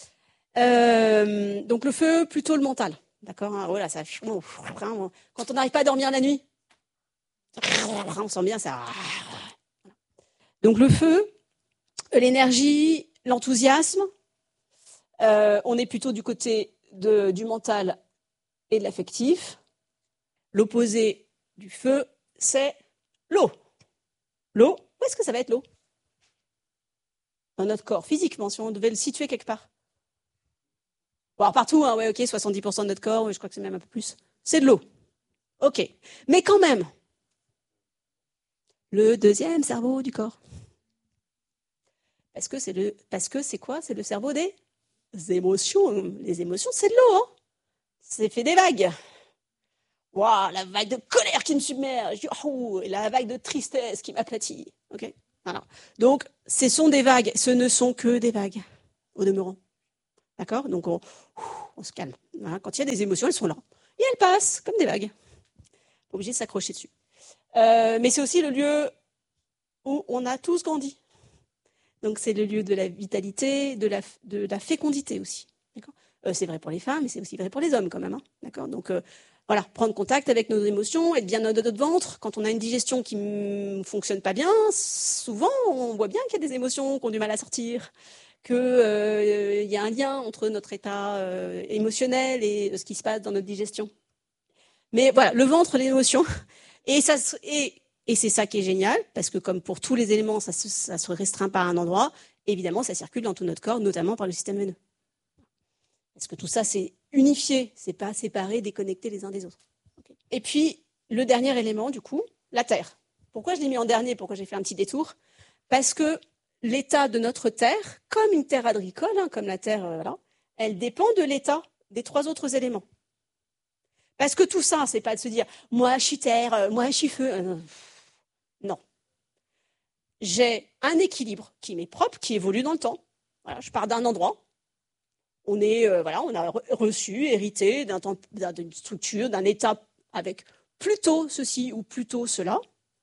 Euh, donc le feu, plutôt le mental, d'accord, hein, voilà, ça. Quand on n'arrive pas à dormir la nuit, on sent bien ça. Donc le feu, l'énergie, l'enthousiasme. Euh, on est plutôt du côté de, du mental et de l'affectif. L'opposé du feu, c'est l'eau. L'eau, où est-ce que ça va être l'eau? Dans notre corps, physiquement, si on devait le situer quelque part. Bon, alors partout, hein, ouais, ok, soixante-dix pour cent de notre corps, je crois que c'est même un peu plus. C'est de l'eau. Ok. Mais quand même, le deuxième cerveau du corps. Parce que c'est le, parce que c'est quoi? C'est le cerveau des émotions. Les émotions, c'est de l'eau, hein. C'est fait des vagues. Waouh, la vague de colère qui me submerge. Oh, et la vague de tristesse qui m'aplatit. Ok. Voilà. Donc, ce sont des vagues. Ce ne sont que des vagues, au demeurant. D'accord. Donc, on, on se calme. Voilà. Quand il y a des émotions, elles sont là. Et elles passent comme des vagues. Pas obligé de s'accrocher dessus. Euh, mais c'est aussi le lieu où on a tous grandi. Donc, c'est le lieu de la vitalité, de la, de la fécondité aussi. D'accord. Euh, c'est vrai pour les femmes, mais c'est aussi vrai pour les hommes quand même. Hein. D'accord. Donc, euh, voilà, prendre contact avec nos émotions, être bien dans notre ventre. Quand on a une digestion qui ne fonctionne pas bien, souvent, on voit bien qu'il y a des émotions qui ont du mal à sortir, qu'il euh, y a un lien entre notre état euh, émotionnel et ce qui se passe dans notre digestion. Mais voilà, le ventre, l'émotion. Et, ça, et, et c'est ça qui est génial, parce que comme pour tous les éléments, ça ne se, ça se restreint pas à un endroit, évidemment, ça circule dans tout notre corps, notamment par le système veineux. Parce que tout ça, c'est unifié, c'est pas séparé, déconnecté les uns des autres. Okay. Et puis, le dernier élément, du coup, la Terre. Pourquoi je l'ai mis en dernier? Pourquoi j'ai fait un petit détour? Parce que l'état de notre Terre, comme une terre agricole, hein, comme la Terre, euh, voilà, elle dépend de l'état des trois autres éléments. Parce que tout ça, c'est pas de se dire, moi je suis terre, euh, moi je suis feu. Euh, non. J'ai un équilibre qui m'est propre, qui évolue dans le temps. Voilà, je pars d'un endroit. On est, euh, voilà, on a reçu, hérité d'un temps, d'une structure, d'un état avec plutôt ceci ou plutôt cela.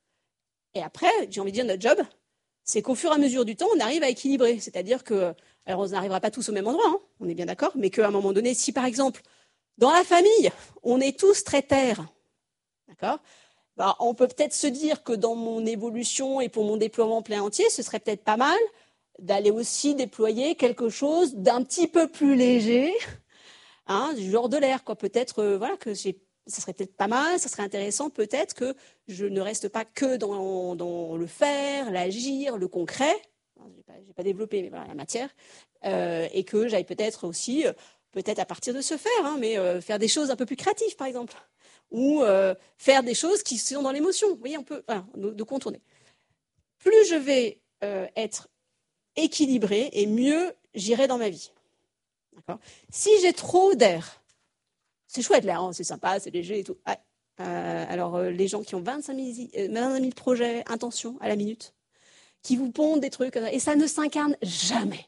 Et après, j'ai envie de dire, notre job, c'est qu'au fur et à mesure du temps, on arrive à équilibrer. C'est-à-dire que, alors on n'arrivera pas tous au même endroit, hein, on est bien d'accord, mais qu'à un moment donné, si par exemple, dans la famille, on est tous très terre, d'accord, bah, on peut peut-être se dire que dans mon évolution et pour mon déploiement plein entier, ce serait peut-être pas mal d'aller aussi déployer quelque chose d'un petit peu plus léger, hein, du genre de l'air, quoi. Peut-être, euh, voilà, que j'ai, ça serait peut-être pas mal, ça serait intéressant, peut-être que je ne reste pas que dans, dans le faire, l'agir, le concret. Je n'ai pas, j'ai pas développé, mais voilà, la matière, euh, et que j'aille peut-être aussi, euh, peut-être à partir de ce faire, hein, mais euh, faire des choses un peu plus créatives, par exemple, ou euh, faire des choses qui sont dans l'émotion. Vous voyez, on peut, voilà, de, de contourner. Plus je vais euh, être équilibré et mieux j'irai dans ma vie. D'accord. Si j'ai trop d'air, c'est chouette l'air, hein, c'est sympa, c'est léger et tout. Ah, euh, alors euh, les gens qui ont vingt-cinq mille, euh, vingt-cinq mille projets, intentions à la minute, qui vous pondent des trucs, et ça ne s'incarne jamais.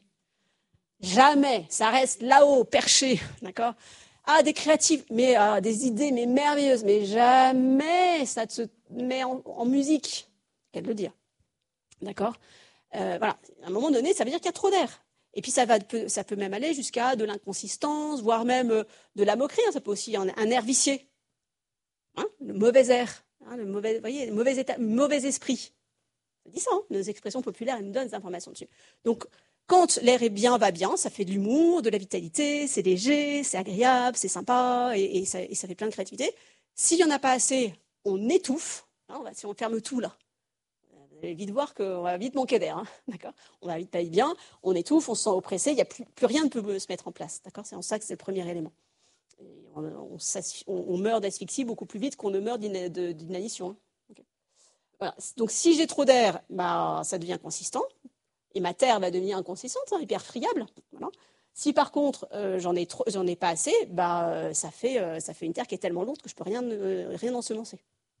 Jamais. Ça reste là-haut, perché, d'accord. Ah, des créatifs, mais ah, des idées, mais merveilleuses, mais jamais ça se met en, en musique. Qu'elle le dire. D'accord. Euh, voilà. À un moment donné, ça veut dire qu'il y a trop d'air. Et puis ça, va, ça peut même aller jusqu'à de l'inconsistance, voire même euh, de la moquerie. Hein. Ça peut aussi un, un air vicié, hein, le mauvais air, hein, le mauvais, voyez, le mauvais, état, mauvais esprit. Ça dit ça, hein, nos expressions populaires, elles nous donnent des informations dessus. Donc, quand l'air est bien, va bien, ça fait de l'humour, de la vitalité, c'est léger, c'est agréable, c'est sympa, et, et, ça, et ça fait plein de créativité. S'il n'y en a pas assez, on étouffe. Hein, on va, si on ferme tout là, vous allez vite voir qu'on va vite manquer d'air, hein, d'accord. On va vite pas être bien, on étouffe, on se sent oppressé, il y a plus, plus rien ne peut se mettre en place, d'accord. C'est en ça que c'est le premier élément. Et on, on, on, on meurt d'asphyxie beaucoup plus vite qu'on ne meurt d'inanition. Hein. Okay. Voilà. Donc si j'ai trop d'air, bah, ça devient consistant, et ma terre va devenir inconsistante, hein, hyper friable. Voilà. Si par contre euh, j'en ai trop, j'en ai pas assez, bah, ça fait, euh, ça fait une terre qui est tellement lourde que je peux rien, euh, rien ensemencer.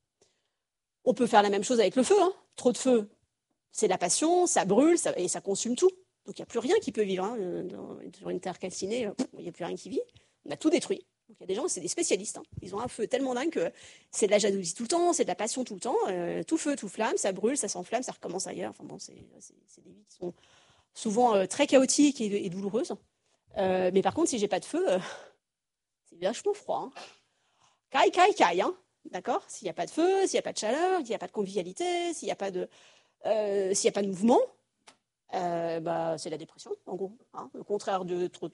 On peut faire la même chose avec le feu. Hein. Trop de feu, c'est la passion, ça brûle ça, et ça consume tout. Donc il n'y a plus rien qui peut vivre. Hein. Sur une terre calcinée, il n'y a plus rien qui vit. On a tout détruit. Donc il y a des gens, c'est des spécialistes. Hein. Ils ont un feu tellement dingue que c'est de la jalousie tout le temps, c'est de la passion tout le temps. Euh, tout feu, tout flamme, ça brûle, ça s'enflamme, ça recommence ailleurs. Enfin bon, c'est, c'est, c'est des vies qui sont souvent euh, très chaotiques et, et douloureuses. Euh, mais par contre, si j'ai pas de feu, euh, c'est vachement froid. Hein. Caille, caille, caille. Hein. D'accord. S'il n'y a pas de feu, s'il n'y a pas de chaleur, s'il n'y a pas de convivialité, s'il n'y a pas de, euh, s'il n'y a pas de mouvement, euh, bah, c'est la dépression, en gros. Hein. Le contraire de trop.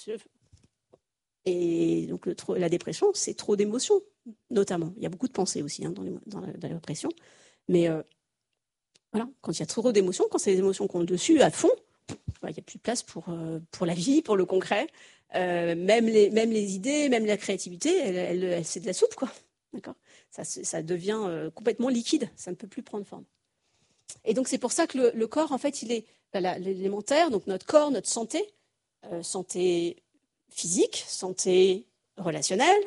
Et donc le, la dépression, c'est trop d'émotions, notamment. Il y a beaucoup de pensées aussi hein, dans, les, dans, la, dans la dépression. Mais euh, voilà, quand il y a trop d'émotions, quand c'est les émotions qu'on ont dessus à fond, bah, il n'y a plus de place pour, euh, pour la vie, pour le concret. Euh, même, les, même les idées, même la créativité, elle, elle, elle, c'est de la soupe, quoi. D'accord. Ça, ça devient euh, complètement liquide, ça ne peut plus prendre forme. Et donc c'est pour ça que le, le corps, en fait, il est bah, l'élémentaire, donc notre corps, notre santé, euh, santé physique, santé relationnelle,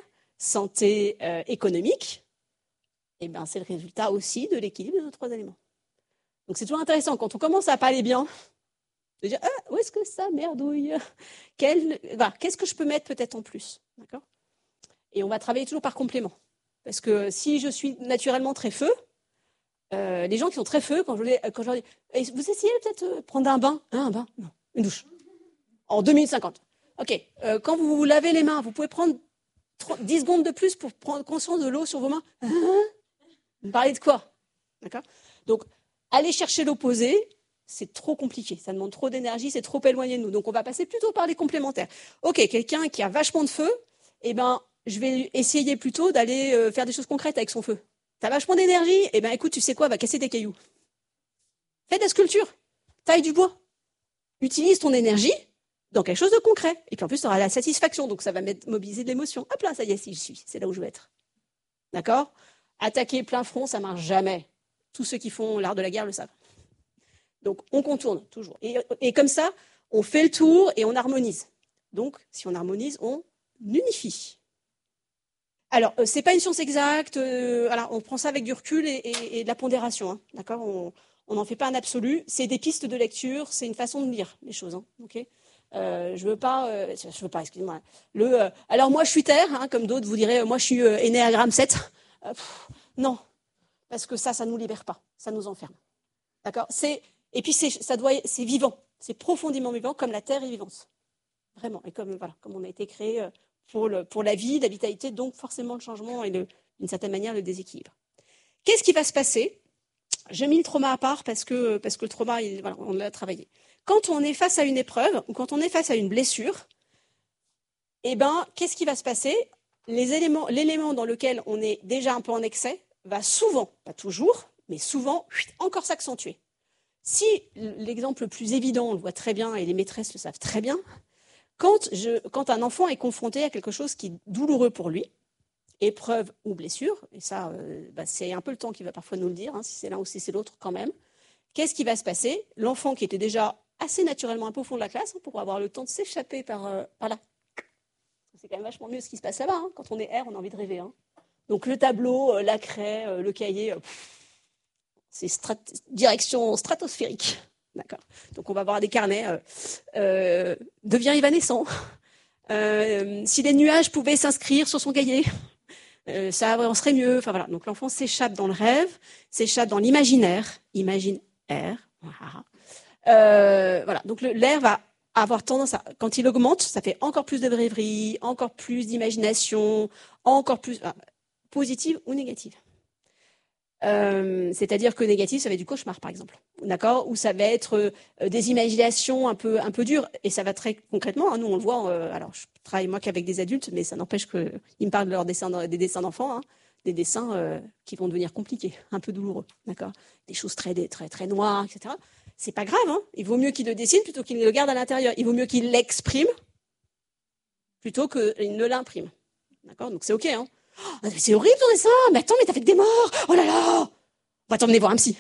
santé euh, économique, et ben, c'est le résultat aussi de l'équilibre de nos trois éléments. Donc c'est toujours intéressant, quand on commence à pas aller bien, de dire, ah, où est-ce que ça merdouille? Quel, voilà, qu'est-ce que je peux mettre peut-être en plus? D'accord? Et on va travailler toujours par complément. Parce que si je suis naturellement très feu, euh, les gens qui sont très feu, quand je, les, quand je leur dis, eh, vous essayez peut-être de prendre un bain? Hein, un bain? Non, une douche. En deux minutes cinquante. Ok, euh, quand vous vous lavez les mains, vous pouvez prendre dix secondes de plus pour prendre conscience de l'eau sur vos mains? Hein? Vous parlez de quoi? D'accord? Donc, aller chercher l'opposé, c'est trop compliqué. Ça demande trop d'énergie, c'est trop éloigné de nous. Donc, on va passer plutôt par les complémentaires. Ok, quelqu'un qui a vachement de feu, eh ben, je vais essayer plutôt d'aller euh, faire des choses concrètes avec son feu. T'as vachement d'énergie, eh ben, écoute, tu sais quoi, va casser des cailloux. Fais de la sculpture, taille du bois. Utilise ton énergie dans quelque chose de concret. Et puis en plus, tu auras la satisfaction, donc ça va mobiliser de l'émotion. Hop là, ça y est, si je suis, c'est là où je veux être. D'accord? Attaquer plein front, ça marche jamais. Tous ceux qui font l'art de la guerre le savent. Donc, on contourne toujours. Et, et comme ça, on fait le tour et on harmonise. Donc, si on harmonise, on unifie. Alors, euh, c'est pas une science exacte. Euh, alors, on prend ça avec du recul et, et, et de la pondération. Hein, d'accord? On n'en fait pas un absolu. C'est des pistes de lecture. C'est une façon de lire les choses. Hein, okay? Euh, je veux pas, euh, je veux pas, excusez-moi. Le, euh, alors moi je suis terre, hein, comme d'autres vous direz, moi je suis euh, Ennéagramme sept. Euh, pff, non, parce que ça, ça nous libère pas, ça nous enferme. D'accord? C'est, et puis c'est, ça doit, c'est vivant, c'est profondément vivant, comme la terre est vivante, vraiment. Et comme voilà, comme on a été créé pour le, pour la vie, la vitalité, donc forcément le changement et le, d'une certaine manière le déséquilibre. Qu'est-ce qui va se passer? J'ai mis le trauma à part parce que parce que le trauma, il, voilà, on l'a travaillé. Quand on est face à une épreuve ou quand on est face à une blessure, eh ben, qu'est-ce qui va se passer? Les éléments, l'élément dans lequel on est déjà un peu en excès va souvent, pas toujours, mais souvent, encore s'accentuer. Si l'exemple le plus évident, on le voit très bien et les maîtresses le savent très bien, quand, je, quand un enfant est confronté à quelque chose qui est douloureux pour lui, épreuve ou blessure, et ça, euh, bah, c'est un peu le temps qui va parfois nous le dire, hein, si c'est l'un ou si c'est l'autre quand même, qu'est-ce qui va se passer? L'enfant qui était déjà assez naturellement un peu au fond de la classe, hein, pour avoir le temps de s'échapper par, euh, par là. C'est quand même vachement mieux ce qui se passe là-bas. Hein. Quand on est R, on a envie de rêver. Hein. Donc le tableau, euh, la craie, euh, le cahier, euh, pff, c'est strat- direction stratosphérique. D'accord. Donc on va avoir des carnets. Euh, euh, devient évanescent. Euh, si les nuages pouvaient s'inscrire sur son cahier, euh, ça avancerait mieux. Enfin voilà. Donc l'enfant s'échappe dans le rêve, s'échappe dans l'imaginaire. Imagine R. Voilà. Euh, voilà. Donc le, l'air va avoir tendance à, quand il augmente, ça fait encore plus de rêverie, encore plus d'imagination, encore plus ah, positive ou négative. Euh, c'est-à-dire que négatif, ça va être du cauchemar, par exemple, d'accord, ou ça va être euh, des imaginations un peu un peu dures, et ça va très concrètement. Hein, nous, on le voit. Euh, alors, je travaille moi qu'avec des adultes, mais ça n'empêche qu'ils me parlent de leurs dessins, des dessins d'enfants, hein, des dessins euh, qui vont devenir compliqués, un peu douloureux, d'accord, des choses très très très noires, et cetera. C'est pas grave, hein. Il vaut mieux qu'il le dessine plutôt qu'il le garde à l'intérieur. Il vaut mieux qu'il l'exprime plutôt qu'il ne l'imprime. D'accord? Donc c'est ok, hein. Oh, c'est horrible ton dessin, mais attends, mais t'as fait que des morts. Oh là là. On va t'emmener voir un psy.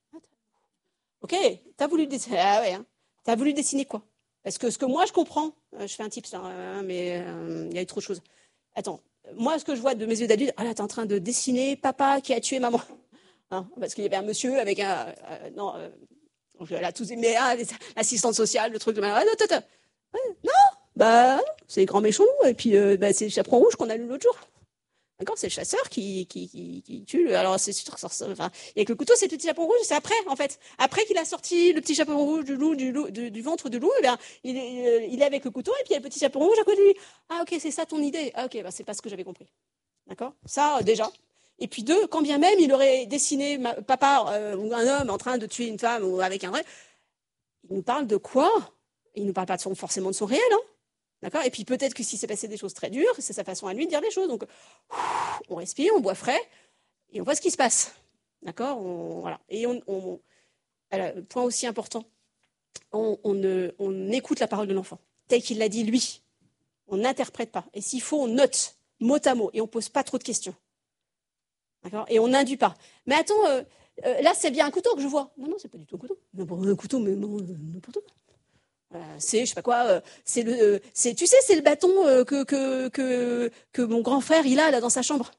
Ok, t'as voulu dessiner. Ah ouais, hein. T'as voulu dessiner quoi? Parce que ce que moi je comprends, euh, je fais un tips, hein, mais euh, il y a eu trop de choses. Attends, moi ce que je vois de mes yeux d'adulte, ah là t'es en train de dessiner papa qui a tué maman. Hein, parce qu'il y avait un monsieur avec un. Euh, non, euh, là, tous mais ah, l'assistante sociale, le truc de. Ah, non, non, non. Ouais, non, bah, c'est les grands méchants, et puis euh, bah, c'est le chaperon rouge qu'on a lu l'autre jour. D'accord, c'est le chasseur qui, qui, qui, qui tue. Alors, c'est sûr, enfin, et avec le couteau, c'est le petit chaperon rouge, c'est après, en fait. Après qu'il a sorti le petit chaperon rouge du loup, du, loup, du, du ventre du loup, eh bien, il, est, il est avec le couteau, et puis il y a le petit chaperon rouge à côté de lui. Ah, ok, c'est ça ton idée. Ah, ok, bah, c'est pas ce que j'avais compris. D'accord? Ça, euh, déjà. Et puis deux, quand bien même il aurait dessiné ma, papa euh, ou un homme en train de tuer une femme ou avec un vrai, il nous parle de quoi? Il nous parle pas de son, forcément de son réel, hein. D'accord? Et puis peut-être que si s'est passé des choses très dures, c'est sa façon à lui de dire les choses. Donc, on respire, on boit frais, et on voit ce qui se passe. D'accord? On, voilà. Et on, on, alors, point aussi important, on, on, ne, on écoute la parole de l'enfant, tel qu'il l'a dit lui. On n'interprète pas. Et s'il faut, on note, mot à mot, et on ne pose pas trop de questions. D'accord? Et on n'induit pas. Mais attends, euh, euh, là, c'est bien un couteau que je vois. Non, non, c'est pas du tout un couteau. N'importe un couteau, mais non, n'importe quoi. Euh, c'est, je sais pas quoi, euh, c'est le, euh, c'est, tu sais, c'est le bâton euh, que, que, que, que mon grand frère, il a là dans sa chambre.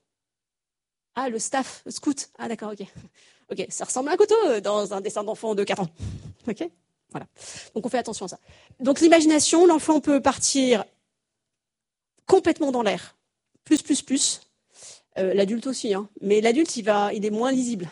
Ah, le staff, le scout. Ah, d'accord, ok. Ok, ça ressemble à un couteau euh, dans un dessin d'enfant de quatre ans. Ok, voilà. Donc on fait attention à ça. Donc l'imagination, l'enfant peut partir complètement dans l'air. Plus, plus, plus. Euh, l'adulte aussi, hein. Mais l'adulte, il va, il est moins lisible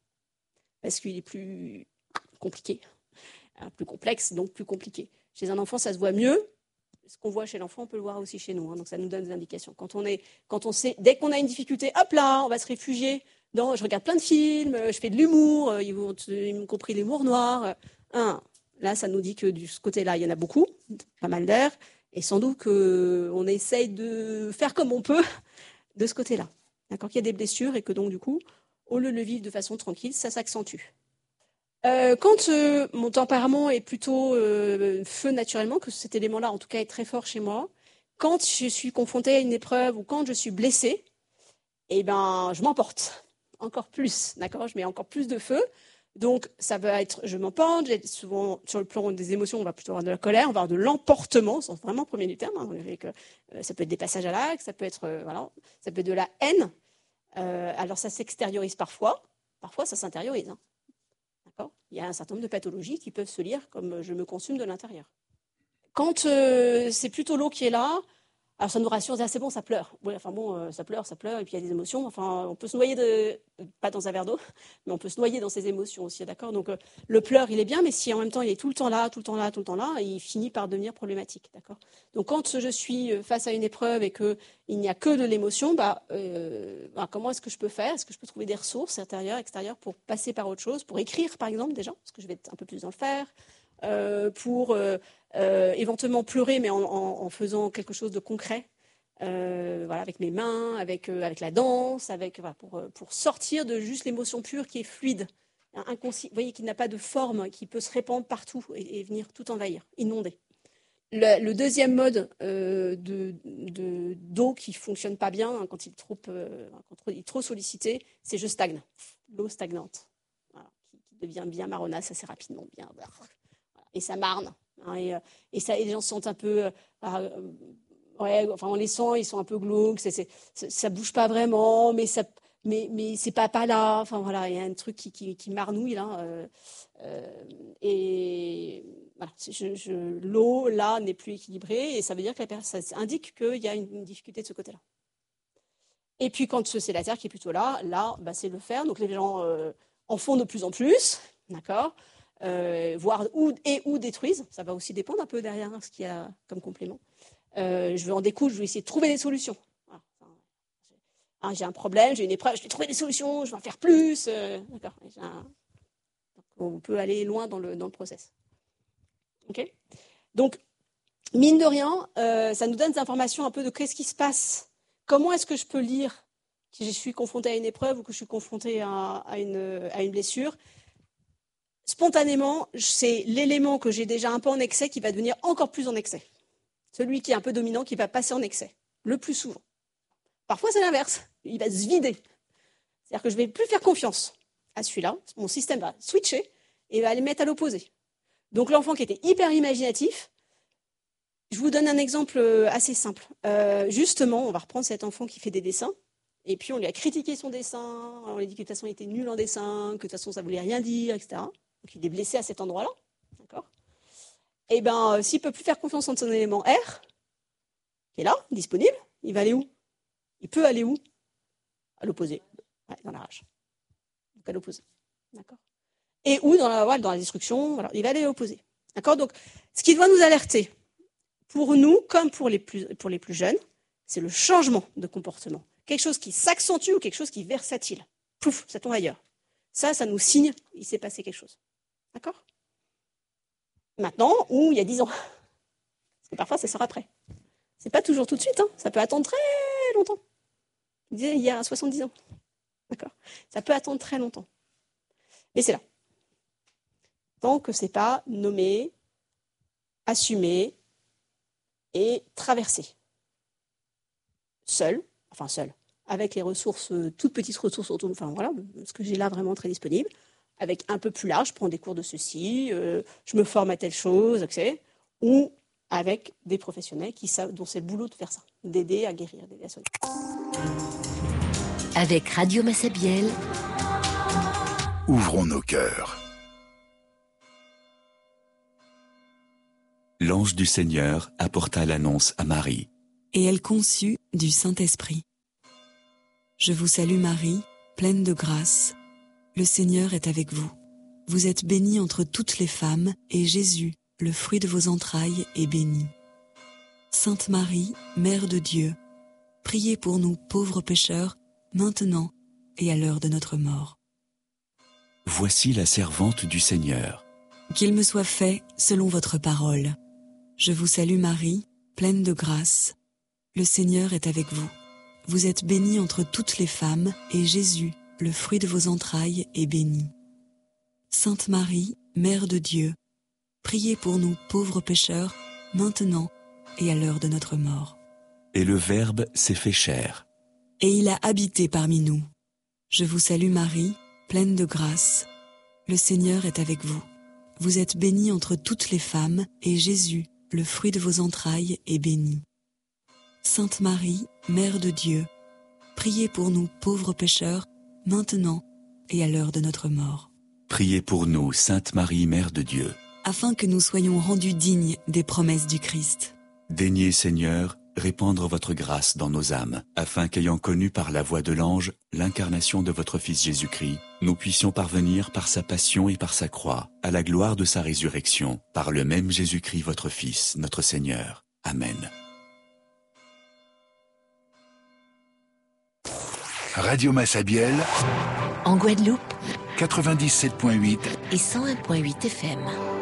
parce qu'il est plus compliqué, hein, plus complexe, donc plus compliqué. Chez un enfant, ça se voit mieux. Ce qu'on voit chez l'enfant, on peut le voir aussi chez nous. Hein, donc ça nous donne des indications. Quand on est, quand on sait, dès qu'on a une difficulté, hop là, on va se réfugier dans. Je regarde plein de films, je fais de l'humour, euh, y compris l'humour noir. Hein, là, ça nous dit que de ce côté-là, il y en a beaucoup, pas mal d'air, et sans doute qu'on essaye de faire comme on peut de ce côté-là. D'accord, qu'il y a des blessures et que donc du coup, au lieu de le vivre de façon tranquille, ça s'accentue. Euh, quand euh, mon tempérament est plutôt euh, feu naturellement, que cet élément-là en tout cas est très fort chez moi, quand je suis confrontée à une épreuve ou quand je suis blessée, eh ben, je m'emporte encore plus, d'accord. Je mets encore plus de feu. Donc ça va être, je m'emporte. Souvent sur le plan des émotions, on va plutôt avoir de la colère, on va avoir de l'emportement, c'est vraiment premier du terme. Hein, avec, euh, ça peut être des passages à l'acte, ça peut être, euh, voilà, ça peut être de la haine. Euh, alors ça s'extériorise parfois, parfois ça s'intériorise. Hein. D'accord. Il y a un certain nombre de pathologies qui peuvent se lire comme je me consume de l'intérieur. Quand euh, c'est plutôt l'eau qui est là, alors ça nous rassure, c'est bon, ça pleure. Oui, enfin bon, euh, ça pleure, ça pleure, et puis il y a des émotions. Enfin, on peut se noyer de, pas dans un verre d'eau, mais on peut se noyer dans ses émotions aussi, d'accord. Donc euh, le pleur, il est bien, mais si en même temps il est tout le temps là, tout le temps là, tout le temps là, il finit par devenir problématique, d'accord. Donc quand je suis face à une épreuve et que il n'y a que de l'émotion, bah, euh, bah comment est-ce que je peux faire? Est-ce que je peux trouver des ressources intérieures, extérieures pour passer par autre chose, pour écrire par exemple déjà, parce que je vais être un peu plus dans le faire. Euh, pour euh, euh, éventuellement pleurer, mais en, en, en faisant quelque chose de concret, euh, voilà, avec mes mains, avec, euh, avec la danse, avec, voilà, pour, pour sortir de juste l'émotion pure qui est fluide, inconsci- vous voyez, qui n'a pas de forme, qui peut se répandre partout et, et venir tout envahir, inonder. Le, le deuxième mode euh, de, de, d'eau qui ne fonctionne pas bien hein, quand, il est trop, euh, quand il est trop sollicité, c'est je stagne, l'eau stagnante, voilà, qui, qui devient bien marronasse assez rapidement, bien... Et ça marne. Hein, et, et, ça, et les gens se sentent un peu. Euh, ouais, enfin, on les sent, ils sont un peu glauques. C'est, c'est, ça ne bouge pas vraiment, mais, ça, mais, mais c'est pas, pas là. Enfin, voilà, il y a un truc qui, qui, qui marnouille là. Euh, euh, et voilà, je, je, l'eau là n'est plus équilibrée et ça veut dire que la personne, ça indique qu'il y a une, une difficulté de ce côté-là. Et puis quand c'est la terre qui est plutôt là, là, bah, c'est le fer. Donc les gens euh, en font de plus en plus, d'accord. Euh, voire ou, et ou détruisent. Ça va aussi dépendre un peu derrière hein, ce qu'il y a comme complément. Euh, je veux en découdre, je vais essayer de trouver des solutions. Voilà. Enfin, hein, j'ai un problème, j'ai une épreuve, je vais trouver des solutions, je vais en faire plus. Euh, d'accord. Un... On peut aller loin dans le, dans le process. Okay. Donc, mine de rien, euh, ça nous donne des informations un peu de qu'est-ce qui se passe. Comment est-ce que je peux lire que je suis confrontée à une épreuve ou que je suis confrontée à, à, une, à une blessure. Spontanément, c'est l'élément que j'ai déjà un peu en excès qui va devenir encore plus en excès. Celui qui est un peu dominant, qui va passer en excès, le plus souvent. Parfois, c'est l'inverse. Il va se vider. C'est-à-dire que je ne vais plus faire confiance à celui-là. Mon système va switcher et va aller mettre à l'opposé. Donc, l'enfant qui était hyper imaginatif, je vous donne un exemple assez simple. Euh, justement, on va reprendre cet enfant qui fait des dessins. Et puis, on lui a critiqué son dessin. On lui a dit que de toute façon, il était nul en dessin, que de toute façon, ça ne voulait rien dire, et cetera. Donc, il est blessé à cet endroit-là. D'accord. Et bien, euh, s'il ne peut plus faire confiance en son élément R, qui est là, disponible, il va aller où? Il peut aller où? À l'opposé. Ouais, dans la rage. Donc, à l'opposé. D'accord. Et où dans la, ouais, dans la destruction, voilà, il va aller à l'opposé. D'accord. Donc, ce qui doit nous alerter, pour nous, comme pour les plus, pour les plus jeunes, c'est le changement de comportement. Quelque chose qui s'accentue ou quelque chose qui est versatile. Pouf, ça tombe ailleurs. Ça, ça nous signe qu'il s'est passé quelque chose. D'accord? Maintenant, ou il y a dix ans. Parce que parfois, ça sort après. C'est pas toujours tout de suite, hein. Ça peut attendre très longtemps. Je disais, il y a soixante-dix ans. D'accord? Ça peut attendre très longtemps. Mais c'est là. Tant que c'est pas nommé, assumé et traversé. Seul, enfin seul, avec les ressources, toutes petites ressources autour, enfin voilà, ce que j'ai là vraiment très disponible, avec un peu plus large, je prends des cours de ceci, euh, je me forme à telle chose, okay, ou avec des professionnels qui savent, dont c'est le boulot de faire ça, d'aider à guérir, d'aider à soigner. Avec Radio Massabielle, ouvrons nos cœurs. L'ange du Seigneur apporta l'annonce à Marie. Et elle conçut du Saint-Esprit. Je vous salue Marie, pleine de grâce. Le Seigneur est avec vous. Vous êtes bénie entre toutes les femmes, et Jésus, le fruit de vos entrailles, est béni. Sainte Marie, Mère de Dieu, priez pour nous pauvres pécheurs, maintenant et à l'heure de notre mort. Voici la servante du Seigneur. Qu'il me soit fait selon votre parole. Je vous salue Marie, pleine de grâce. Le Seigneur est avec vous. Vous êtes bénie entre toutes les femmes, et Jésus, le fruit de vos entrailles, est béni. Sainte Marie, Mère de Dieu, priez pour nous pauvres pécheurs, maintenant et à l'heure de notre mort. Et le Verbe s'est fait chair. Et il a habité parmi nous. Je vous salue Marie, pleine de grâce. Le Seigneur est avec vous. Vous êtes bénie entre toutes les femmes, et Jésus, le fruit de vos entrailles, est béni. Sainte Marie, Mère de Dieu, priez pour nous pauvres pécheurs, maintenant et à l'heure de notre mort. Priez pour nous, Sainte Marie, Mère de Dieu, afin que nous soyons rendus dignes des promesses du Christ. Daignez, Seigneur, répandre votre grâce dans nos âmes, afin qu'ayant connu par la voix de l'ange l'incarnation de votre Fils Jésus-Christ, nous puissions parvenir par sa passion et par sa croix à la gloire de sa résurrection, par le même Jésus-Christ votre Fils, notre Seigneur. Amen. Radio Massabielle, en Guadeloupe, quatre-vingt-dix-sept virgule huit et cent un virgule huit F M.